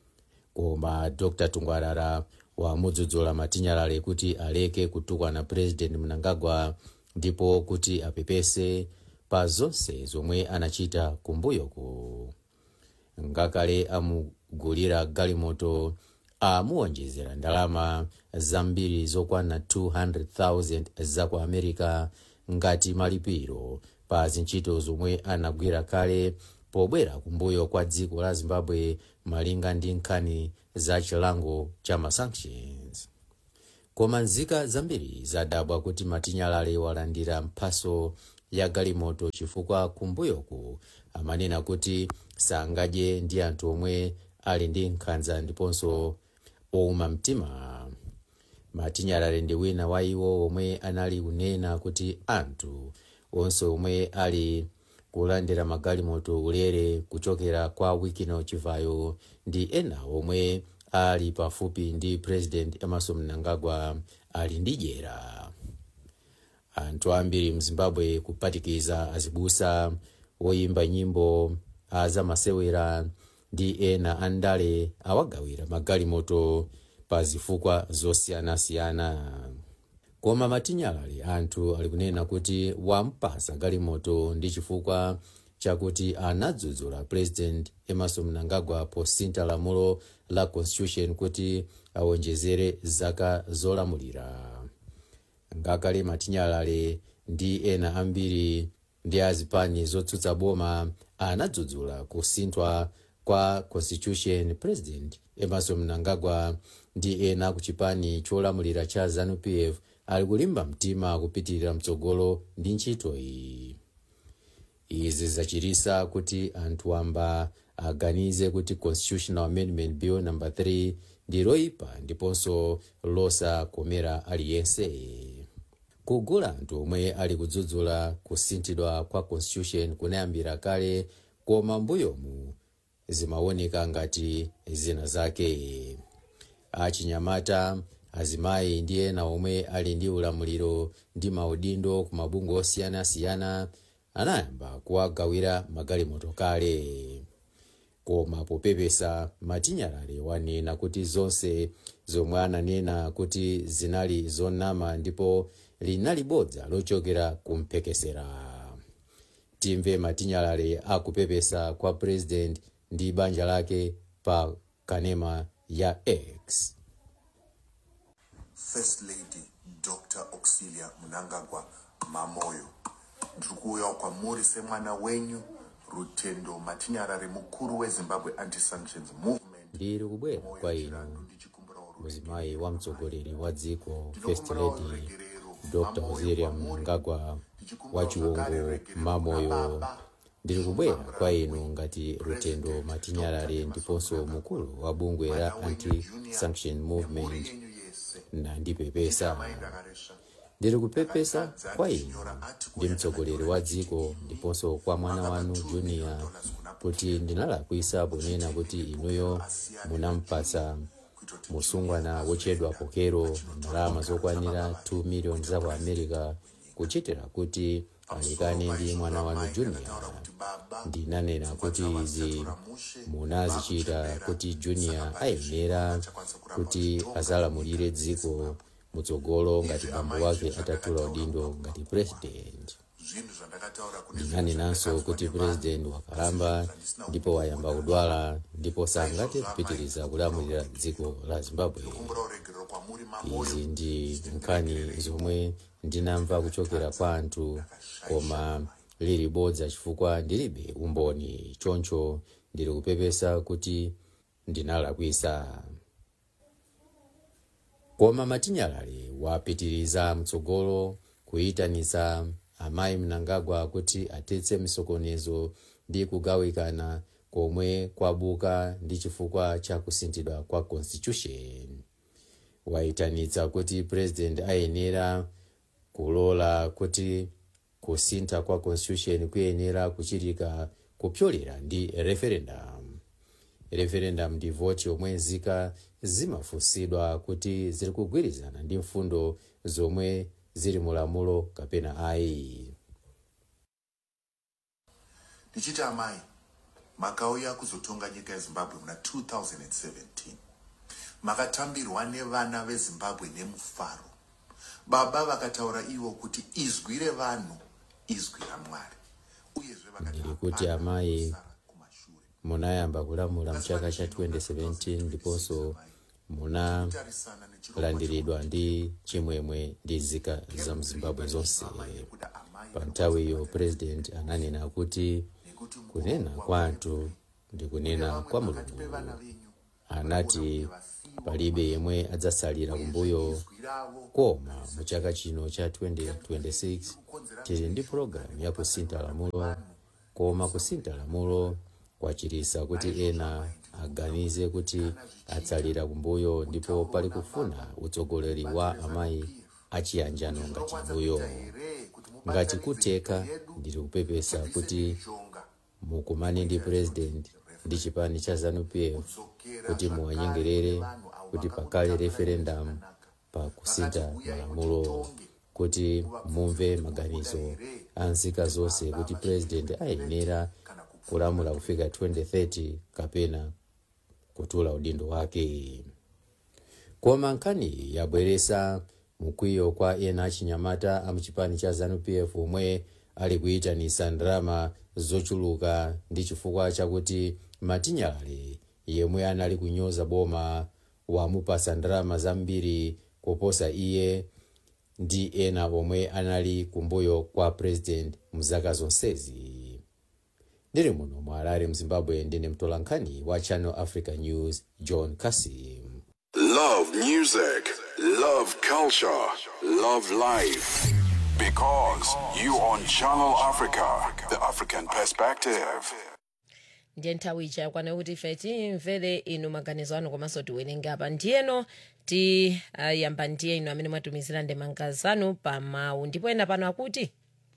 koma dr Tungwarara wamudzudzula Matinyalale kuti aleke kutukwana president Mnangagwa ndipo kuti apepese pa zonse zomwe anachita kumbuyoku. Ngakale amugulira galimoto amuonjezera ndalama zambiri zokwana two hundred thousand za ku America ngati malipiro pa zintchito zomwe anagwira kale pobwera kumbuyo kwa dziko la Zimbabwe malinga ndi nkhani za chilango cha masanctions. Koma nzika zambiri zadabwa kuti Matinyalale walandira mphaso ya galimoto chifukwa kumbuyoku amanena kuti sangadye ndi anthu omwe ali ndi nkhanza ndiponso ouma mtima. Matinyalale ndi wina wa iwo omwe anali kunena kuti anthu onse omwe ali kulandira magalimoto ulere kuchokera kwa Wikino Chivayo ndi ena omwe ali pafupi ndi president Emmerson Mnangagwa ali ndi jera. Anthu ambiri mZimbabwe kupatikiza azibusa, woyimba nyimbo, azamasewera ndi ena andale awagawira magalimoto pa zifukwa zosiyanasiyana. Koma Matinyalale anthu ali kunena kuti wampasa galimoto ndi chifukwa chakuti anadzudzula president Emmerson Mnangagwa posintha lamulo la constitution kuti awonjezere zaka zolamulira. Ngakale Matinyalale ndi ena ambiri ndi azipani zotsutsa boma anadzudzula kusinthwa kwa constitution, president Emmerson Mnangagwa ndi ena kuchipani cholamulira cha ZANU-P F ali kulimba mtima kupitirira mtsogolo ndi ntchito iyi. Izi zachirisa kuti anthu amba aganize kuti Constitutional Amendment Bill number three ndi loipa ndiponso losakomera aliyense. Kugula anthu omwe ali kudzudzula kusinthidwa kwa constitution kunayambira kale, koma mbuyomu zimaoneka ngati zina zake. Achinyamata, azimayi ndi ena omwe ali ndi ulamuliro ndi maudindo ku mabungwe osiyanasiyana anayamba kuwagawira magalimoto kale. Koma popepesa Matinyalale wanena kuti zonse zomwe ananena kuti zinali zonama ndipo linali bodza lochokera kumphekesera. Timve Matinyalale akupepesa kwa president ndi banja lake pa kanema ya X. First Lady Doctor Auxilia Mnangagwa Mamoyo, ndikuuya kwa muri semwana wenyu Rutendo Matinyalale mukuru we Zimbabwe Anti-Sanctions Movement. Ndiri kubwera kwa inu muzimayi wa mtsogoleri wa dziko First Lady Doctor Auxilia Mnangagwa wa Chiwongo Mamoyo. Ndiri kubwera kwa inu ngati Rutendo Matinyalale ndiponso mukulu wa bungwe la Anti-Sanction Movement na ndipepesa. Ndiri kupepesa kwa inu ndi mtsogoleri wa dziko ndiponso kwa mwana wanu Junior kuti ndinalakwisa ponena kuti inuyo munampasa musungwana wochedwa Pokero ndalama zokwanira two million za ku America kuchitira kuti alekane ndi mwana wanu Junior. Ndinanena kuti izi munazichita kuti Junior ayenera kuti azalamulire dziko mutsogolo ngati bambo wake atatula udindo ngati president. Ndinanenanso kuti president wakalamba ndipo wayamba kudwala ndipo sangate kupitiriza kulamulira dziko la Zimbabwe. Izi ndi nkhani zomwe ndinamva kuchokera kwa anthu, koma lili bodza chifukwa ndilibe umboni. Choncho ndiri kupepesa kuti ndinalakwisa. Koma Matinyalale wapitiriza mtsogolo kuyitanisa amayi Mnangagwa kuti atetse misokonezo ndi kugawikana komwe kwabuka ndi chifukwa cha kusinthidwa kwa constitution. Waitanitsa kuti president ayenera kulola kuti kusintha kwa constitution kuyenera kuchitika kupyolera ndi referendum. Referendum ndi voti yomwe nzika zimafunsidwa kuti ziri kugwirizana ndi mfundo zomwe ziri mulamulo kapena ayi. Ndichita amayi makauya kuzotonga nyika yezimbabwe muna two thousand seventeen. Makatambirwa nevana vezimbabwe nemufaro. Baba vakataura ivo kuti izwi revanhu izwi raMwari. ndiri kuti amai munayamba kulamula mchaka cha twenty seventeen ndiponso munalandiridwa ndi chimwemwe ndi nzika za mzimbabwe zonse. Pa nthawi iyo president ananena kuti kunena kwa anthu ndi kunena kwa Mulungu. Anati palibe yemwe adzasalira kumbuyo, koma mu chaka chino cha twenty twenty-six tili ndi programu ya kusintha lamulo, koma kusintha lamulo kwachititsa kuti ena aganize kuti atsalira kumbuyo, ndipo pali kufuna utsogoleri wa amayi achiyanjano ngati mbuyo. Ngati kuteka ndiri kupepesa kuti mukumane ndi president ndi chipani cha ZANU P F kuti muwanyengerere kuti pakale referendum pa kusintha malamulo, kuti mumve maganizo a nzika zonse kuti president ayenera kulamula kufika twenty thirty kapena kutula udindo wake. Koma nkhani yabweresa mkwiyo kwa ena achinyamata a mchipani cha ZANU P F omwe ali kuyitanisa ndalama zochuluka ndi chifukwa chakuti Matinyale yemwe anali kunyoza boma wamupasa ndalama zambiri kuposa iye ndi ena omwe anali kumbuyo kwa president mzaka zonsezi. Ndiri muno mu Harare mZimbabwe, ndine mtolankhani wa Channel Africa News John Kasim. Love music, love culture, love life. Because you on Channel Africa, the African perspective. ndiye nthawi ija yakwana kuti ife timvere inu maganizo anu komanso tiwerenga apa. ndiyeno tiyamba uh, ndiye inu amene mwatumizira ndemanga zanu pa mawu, ndipo ena pano akuti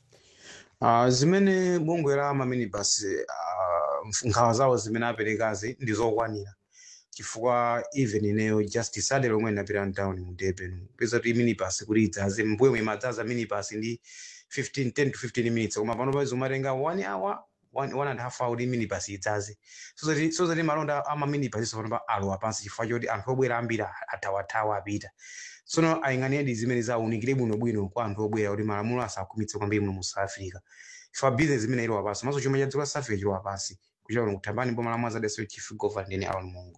Uh, zimene bungwe la maminibus uh, nkhawa zawo zimene aperekazi ndi zokwanira, chifukwa even ineyo just Saturday lomwe ndinapita down mu Durban peza kuti minibus kuti idzaze mbuyo mwe madzaza minibus ndi fifteen ten to fifteen minutes, koma pano pa zomatenga one hour one, one and a half hour kuti minibus idzaze. so that so that malonda ama minibus so pano alowa pansi chifukwa choti anthu obwera ambiri atawatawa apita. Sono ayang'anira zimene zawunikire bwino bwino kwa anthu obwera kuti malamulo asakumitse kwambiri muno mu South Africa. Ifa business zimene ilo wapansi maso chuma cha dziko la South Africa chilo wapansi kuchira kuno kutambani mbo malamulo azadeso chief governor ni Aaron Mungu.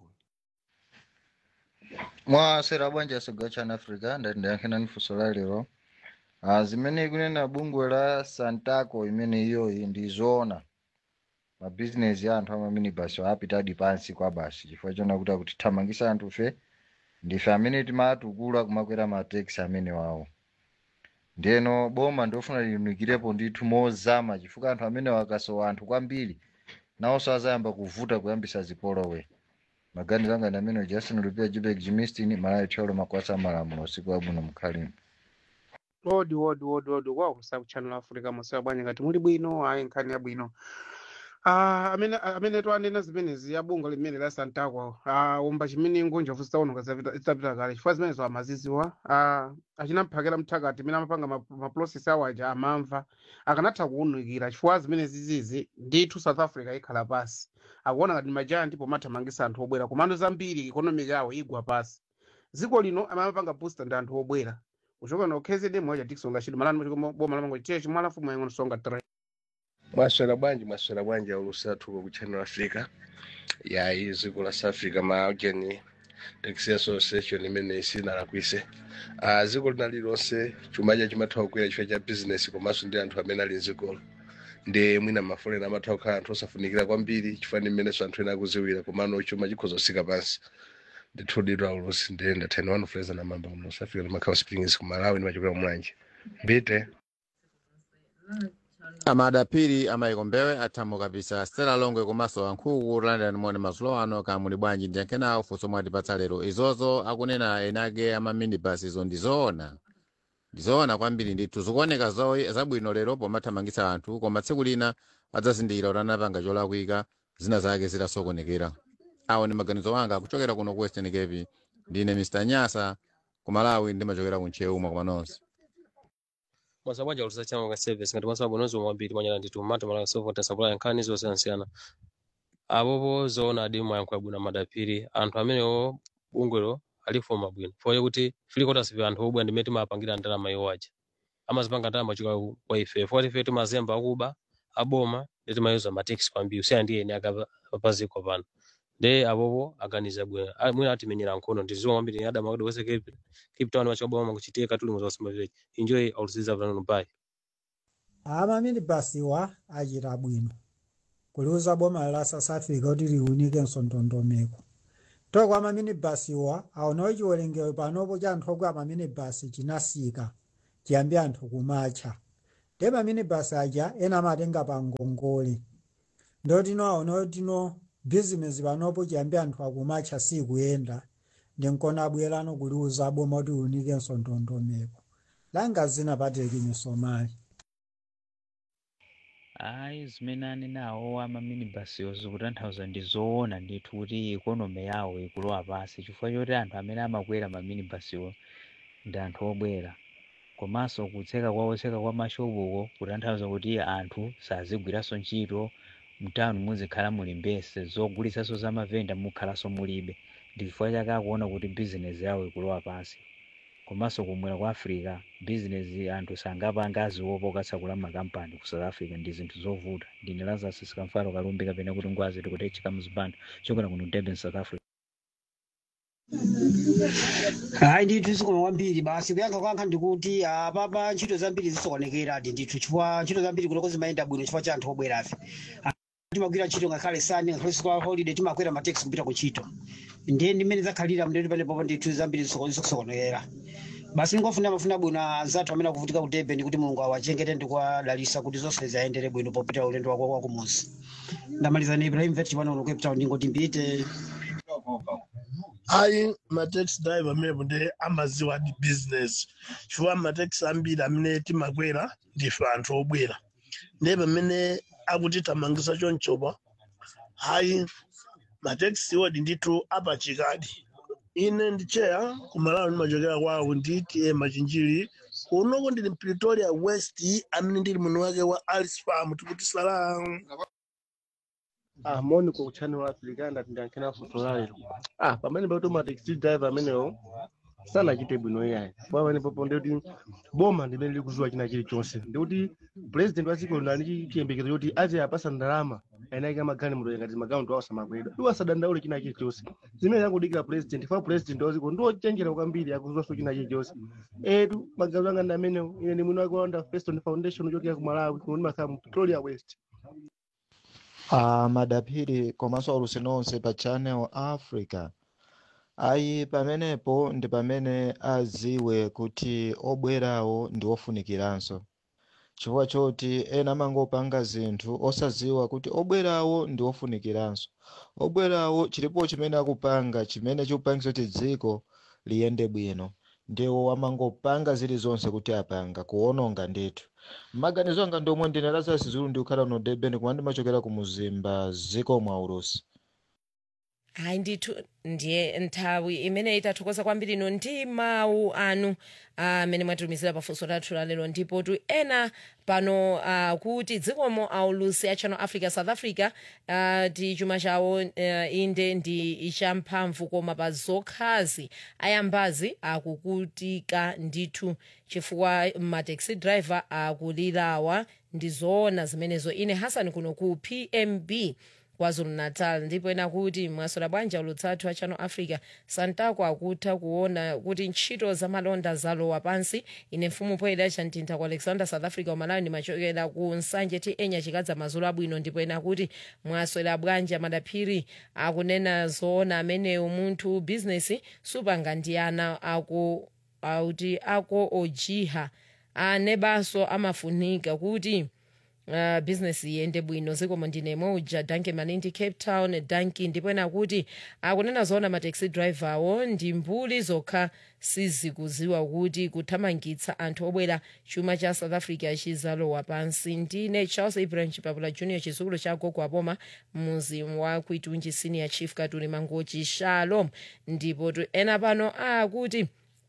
Mwa sera bwanja soga cha Africa ndati ndayankhana ni funso la lero. Ah zimene kunena bungwe la Santaco imene iyo ndi zoona. Ma business ya anthu ama minibus apita di pansi kwa basi chifukwa chona kuti kuti thamangisa anthu fe ndife amene timatukula kumakwera ma taxi amene wawo. Ndeno boma ndofuna linukirepo ndithu mozama chifukwa anthu amene wakasowa anthu kwambiri nawo sazayamba kuvuta kuyambisa zipolowe. Magani langa na amene Justin Lupia Jibek Jimistin malayo cholo makwasa malamulo siku abuno mkhalimu. Odi odi odi odi kwa kusaku Channel Africa musawa bwanya ngati muli bwino ayi nkhani ya bwino. Ah amene amene twanena zimene ziya bunga limene la Santaco ah umba chimene ngonja fusa uno kazapita itapita kale chifukwa zimene zo amaziziwa ah achinamphakira mthakati mina amapanga ma, ma process awaja amamva akanatha kuunukira chifukwa zimene zizizi ndithu South Africa ikhala pasi akuona ngati majaya ndipo mathamangisa anthu obwera komando zambiri economy yawo igwa pasi. Ziko lino amapanga booster ndi anthu obwera kuchoka no K Z D moja Dickson Rashid malani mo boma lamango chechi mwala fumu yango songa three. Mwaswera bwanji mwaswera bwanji ulusatu ku Channel Africa ya iziko la South Africa ma ageni taxi association imene sina lakwise. Ah ziko linali lonse chumaja chimathawa kwera chifukwa cha business komanso ndi anthu amene ali ziko ndi mwina mafole na mathawa khala anthu osafunikira kwambiri chifukwa imene so anthu ena akuziwira komano chuma chikhoza sika pansi. Ndithudidwa ulusi ndenda ten one fraser na mamba mu South Africa makhawa springs ku Malawi ndi machokera mulanje. Mbite Amada pili amayikombewe atamo kabisa Stella Longwe komanso ankhuku London mone mazulo ano kamuli bwanji ndiyankhenawo funso mwatipatsa lero izozo akunena enage ama minibus izo ndizoona ndizoona kwambiri ndithu zikuoneka zabwino lero pomathamangisa anthu koma tsiku lina adzazindikira kuti anapanga cholakwika zina zake zitasokonekera. Awo ni maganizo wanga kuchokera kuno ku Western Cape. Ndine Mister Nyasa ku Malawi ndimachokera ku Ncheuma kwa nonse. Mwasabwaja ulusa chama ka service ngati mwasaba bonozo mwambiri mwanyala nditu mato mala sovota supply nkani zo sansiyana. abopo zoona adi mwayankhula bwino madapiri anthu amenewo bungwelo alifoma bwino foye kuti filikotas vya anthu obwa ndimene timapangira ndalama iwo aja amazipanga ndalama chika kwa ife foti ife timazemba akuba aboma ndi timayuza mateksi kwambiri usiya ndiye ene akapaziko pano de abopo aganiza bwino mwina atimenyera nkhono ndiziwa kwambiri adama kuti wese Cape Cape Town wachoboma kuchitika tuli muzosema village enjoy our season vanhu bye amamini basiwa achita bwino kuliuza boma la South Africa kuti liunike nsontondomeko toko amamini basiwa aonawo chiwerengero panopo cha anthu okwa amamini basi chinasika chiyambi anthu kumacha de mamini basi aja ena amatenga pa ngongole ndotino aonawo tino business panopo chiyambi anthu akumacha sikuyenda ndinkona abwerano kuliuza boma kuti liunike nsontondomeko langa zina pateki misomali. Ayi zimene anenawo amaminibasi zikutanthauza ndi zoona ndithu kuti ikonomi yawo ikulowa pansi chifukwa choti anthu amene amakwera maminibasiwo ndi anthu obwera komanso kutseka kwa otseka kwa mashopuko kutanthauza kuti anthu sazigwiranso ntchito mtawuni muzikhala muli mbese zogulitsanso za mavenda mukhalanso mulibe ndi chifukwa chake akuona kuti bizinesi yawo ikulowa pansi komanso kumwera kwa Africa business anthu sangapanga aziopa katsakula makampani ku South Africa ndi zinthu zovuta ndine Lazarus Sikamfalo Kalumbi kapena kuti ngwazi tikutechika muzipando chokera kuno Durban South Africa. Hayi ndithu zikoma kwambiri basi kuyankha kwankha ndikuti apapa ntchito zambiri zisokonekera ati ndithu chifukwa ntchito zambiri kuloko zimayenda bwino chifukwa cha anthu obwerafe timagwira ntchito ngakhale sani ngakhale kwa holiday timakwera mateksi kupita ku ntchito ndiye ndimene zakhalira mndeti panepopo ndithu zambiri zisokonekera basi ngofuna mafuna bwino anzathu amene akuvutika ku Durban kuti Mulungu awachengete ndi kuwadalitsa kuti zonse ziyendere bwino popita ulendo wako kwa kumuzi. Ndamaliza ni Ibrahim Vet chipano ku Cape Town ndingoti mbite. Ayi mataxi driver amene ndi amaziwa di business chifukwa mataxi ambiri amene timakwera ndife anthu obwera ndiye pamene akutitamangisa chonchopa hayi mataxi wodi ndithu apachikadi ine ndicheya kumalawi ndimachokera kwawo nditi machinjiri unoko ndili Pretoria West amene ndili muno wake wa Alice Farm tikuti salamu. Ah, moni kwa channel Africa ndati ndiyankhena fusolalo. Ah, pamene pato ma taxi driver amenewo sana chite bwino yayi. Pamene popo ndoti boma ndimene likuzuwa china chilichonse. Ndikuti president wa dziko linali chiyembekezo choti aje apasa ndalama anaika magani mudo ngati magaunti awo samakweda. Iwo sadandaule china chilichonse. Zimene yakudikira president fa president wa dziko ndo chenjera kwambiri akuzuwa china chilichonse. Etu magaunti anga ndamenewo ine ni muno wake wa Feston Foundation chokera ku Malawi kuno makamu Pretoria West. Ah, madapiri komanso alusinonse pa channel Africa ayi pamenepo ndi pamene aziwe kuti obwerawo ndi ofunikiranso chifukwa choti ena amangopanga zinthu osaziwa kuti obwerawo ndi ofunikiranso obwerawo chilipo chimene akupanga chimene chikupangisa kuti dziko liyende bwino ndiwo amangopanga zilizonse kuti apanga kuononga ndithu maganizo anga ndomwe ndine Lazarus Zulu ndi ukhala no Durban kumene ndimachokera ku Muzimba ziko mwa Urusi. Hayi ndithu ndiye nthawi imene itathokoza kwambiri no ndi mawu anu amene mwatumizira pafunso lathu lalero ndipo tu ena pano uh, kuti dzikomo aulusi a Channel Africa South Africa uh, ti chuma chawo uh, inde ndi ichamphamvu koma pa zokhazi ayambazi akukutika ndithu chifukwa mataxi driver akulirawa ndi zoona zimenezo ine Hassan kuno ku P M B KwaZulu Natal ndipo ena kuti mwasola bwanja ulutsathu a Channel Africa Santako akutha kuona kuti ntchito za malonda zalowa pansi ine mfumu poyeda chantintha kwa Alexander South Africa umalawi ndi machokera ku Nsanje ti enya chikadza mazulu abwino ndipo ena kuti mwasola bwanja madaphiri akunena zoona amene umunthu business supanga ndiyana aku auti ako ojiha anebaso amafunika kuti Uh, business yende bwino zikomo ndine moja Danke Malindi Cape Town Danke ndipo ena kuti akunena zoona ma taxi driver awo ndi mbuli zokha sizikuziwa kuti kuthamangitsa anthu obwera chuma cha South Africa chizalowa pansi ndine Charles Ibrahim Chipapula Junior chizukulu cha gogo apoma muzi wa Kuitunji Senior Chief Katuli Mangochi Shalom ndipo ena pano akuti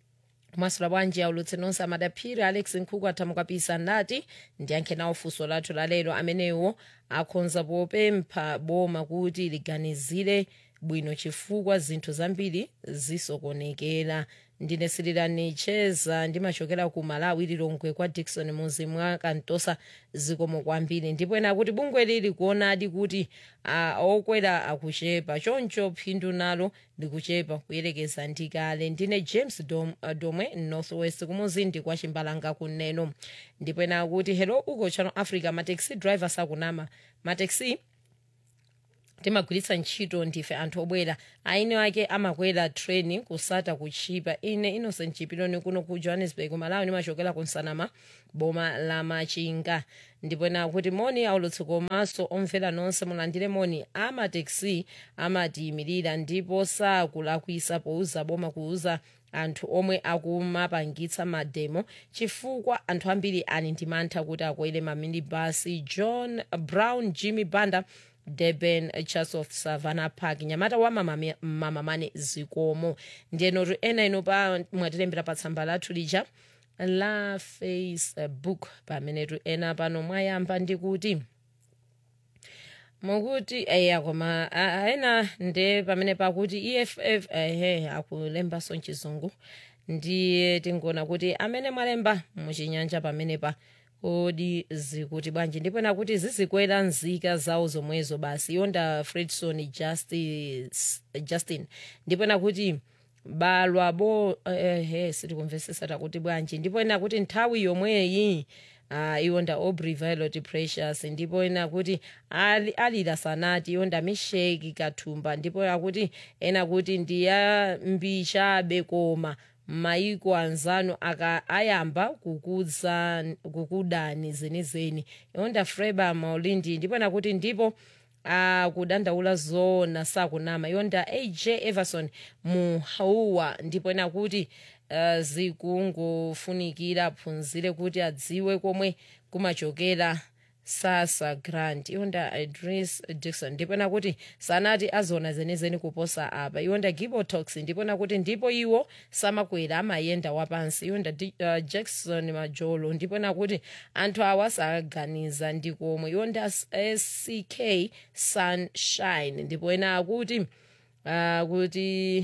masula bwanji aulutse nonse amadaphiri alex nkhuku athamukapisa nati ndiyankhe nawo funso lathu lalero amenewo akhonza popempha boma kuti liganizire bwino chifukwa zinthu zambiri zisokonekera. ndine sililani cheza ndimachokera ku malawi lilongwe kwa Dickson muzi mwa kantosa zikomo kwambiri. ndipo ena kuti bungwe lili kuonadi kuti uh, okwera akuchepa choncho phindu nalo likuchepa kuyerekeza ndikale. ndine James Dom, uh, domwe northwest kumuzindi kwa chimbalanga kuneno. ndipo ena kuti hello uko Channel Africa mataxi drivers akunama mataxi timagwiritsa ntchito ndife anthu obwera aine ake amakwera treni kusata kuchipa. ine Innocent Chipiloni kuno ku Johannesburg Malawi nimachokera ku Nsanama boma la Machinga. ndipo ena kuti moni aulutse komanso omvera nonse mulandire moni. amataxi amatiyimirira ndipo sakulakwisa pouza boma kuuza anthu omwe akumapangitsa mademo chifukwa anthu ambiri ali ndi mantha kuti akwere maminibasi. John Brown Jimmy Banda Durban Church of Savannah Park nyamata wa mama mamamane zikomo. ndiyenotu ena ino pa mwatilembera pa tsamba lathu lija la Facebook pamenetu ena pano mwayamba ndikuti mukuti eya koma ena nde pamene pakuti E F F ehe akulembaso nchizungu ndiye tingona kuti amene mwalemba muchinyanja pamenepa kodi zikuti bwanji. ndipo nakuti zizikwera nzika zawo zomwezo basi yonda Fredson Justice Justin. ndipo nakuti balwa bo ehe sitikumvesesa takuti bwanji. ndipo nakuti nthawi yomweyi uh, iwonda Aubrey Violet Precious. ndipo ena kuti ali alira sanati yonda Misheki Kathumba. ndipo akuti ena kuti ndiya mbichabe koma maiko anzano aka ayamba kukudza kukudani zenizeni yonda Freba Maulindi. ndipo nakuti ndipo akudandaula uh, zona sakunama yonda A J Everson Muhauwa. ndipo nakuti uh, zikungofunikira phunzire kuti adziwe komwe kumachokera Sasa Grant yonda Idris Dixon. ndipo nakuti sanati azona zenezeni kuposa apa yonda Gibo Talks. ndipo nakuti ndipo iwo samakwera amayenda wapansi yonda uh, Jackson Majolo. ndipo nakuti anthu awa saganiza ndikomwe yonda S C K Sunshine. ndipo ena akuti Uh, kuti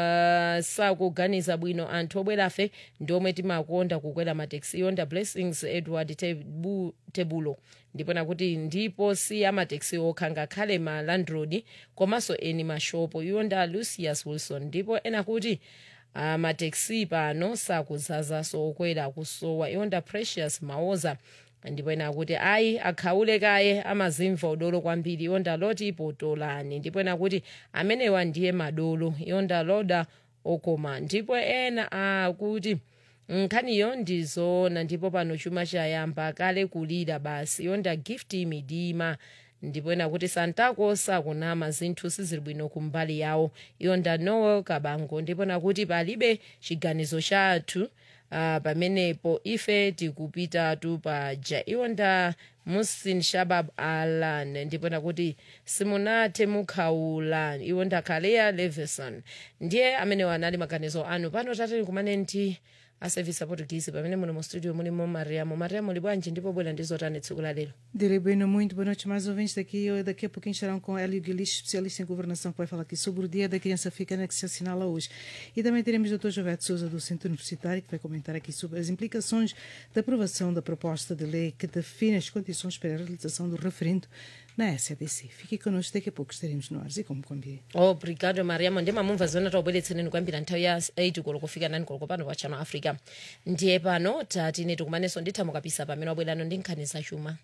uh, sakuganiza bwino anthu obwerafe ndiomwe timakonda kukwera mataxi yonda Blessings Edward Tebu, Tebulo. ndipo nakuti ndipo si amataxi okha ngakhale ma landroad komanso eni mashopo yonda Lucius Wilson. ndipo ena kuti uh, mataxi pano sakuzazaso okwera kusowa yonda Precious Maoza. ndipo ena kuti ayi akhaule kaye amazimva udolo kwambiri yonda Loti Potolani. ndipo ena kuti amenewa ndiye madolo yonda Loda Okoma. ndipo ena akuti nkhaniyo ndizoona ndipo pano chuma chayamba kale kulira basi yonda Gift Midima. ndipo ena kuti Santako sakunama zinthu sizili bwino kumbali yawo yonda Noel Kabango. ndipo nakuti palibe chiganizo chathu Uh, pamenepo ife tikupita tu paja iwonda Musin Shabab Alan. ndipo nakuti simunathe mukhaula iwonda Kalea Leveson. ndiye amene wanali maganizo anu pano tateni kumane nti a service Portuguese pamene muno mu studio mulimo Mariamo. Mariamo libwanji ndipo bwela ndizotani tsiku la lero. Direi bueno, muito boa noite, mais ouvintes daqui. Daqui a pouquinho estarão com Hélio Guilis, especialista em governação, que vai falar aqui sobre o Dia da Criança Africana que se assinala hoje. E também teremos o doutor Jovete Souza, do Centro Universitário, que vai comentar aqui sobre as implicações da aprovação da proposta de lei que define as condições para a realização do referendo na S A D C. Fique connosco, daqui a pouco estaremos no ar e como combinei. Obrigado, Mariamo. Ndima mumva zona taubweretseneni kwambira nthawi ya eight koloko kufika nine koloko pano pa Channel Africa. Ndiye pano tatine tikumanenso ndithamu kapisa pamene wabwerano ndi nkhani zachuma.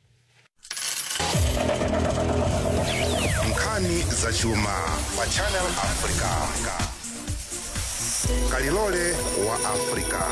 Nkhani zachuma pa Channel Africa. Kalilole wa Africa.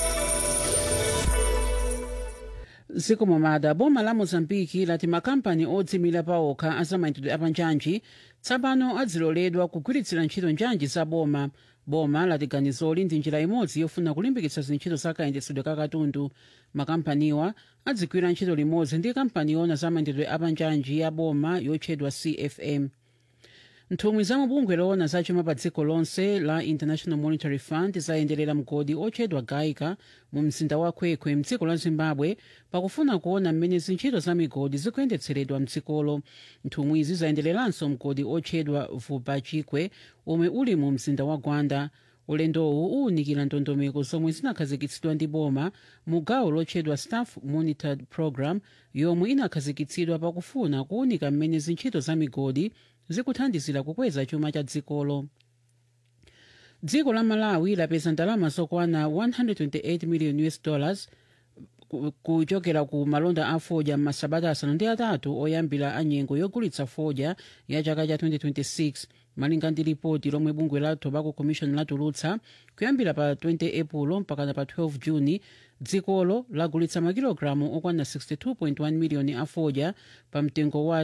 Ziko momada boma la Mozambique lati makampani odzimira paokha azamayendedwe apanjanji tsopano adziloledwa kugwiritsira ntchito njanji za boma. Boma lati ganizoli ndi njira imodzi yofuna kulimbikitsa zintchito za kayendetsedwe ka katundu. Makampaniwa adzigwira ntchito limodzi ndi kampani yona zamayendedwe apanjanji ya boma yotchedwa C F M. nthumwi za mubungwe loona zachuma pa dziko lonse la international monetary fund zayenderera mgodi otchedwa gaika mu mzinda wa kwekwe mdziko la zimbabwe pakufuna kuona mmene zintchito za migodi zikuyendetseredwa mdzikolo. nthumwizi zayendereranso mgodi otchedwa vubachikwe omwe uli mu mzinda wa gwanda. ulendowu uwunikira ndondomeko zomwe zinakhazikitsidwa ndi boma mu gawo lotchedwa staff monitored program yomwe inakhazikitsidwa pakufuna kuwunika mmene zintchito za migodi zikuthandizira kukweza chuma cha dzikolo. dziko la malawi lapeza ndalama zokwana one hundred twenty-eight million U S dollars kuchokera ku malonda a fodya m'masabata asanu ndi atatu oyambira anyengo yogulitsa fodya ya chaka cha twenty twenty-six malinga ndi ripoti lomwe bungwe la tobacco commission latulutsa. kuyambira pa twenty epulo mpakana pa twelve juni dzikolo lagulitsa makilogalamu okwana sixty-two point one miliyoni a fodya pa mtengo wa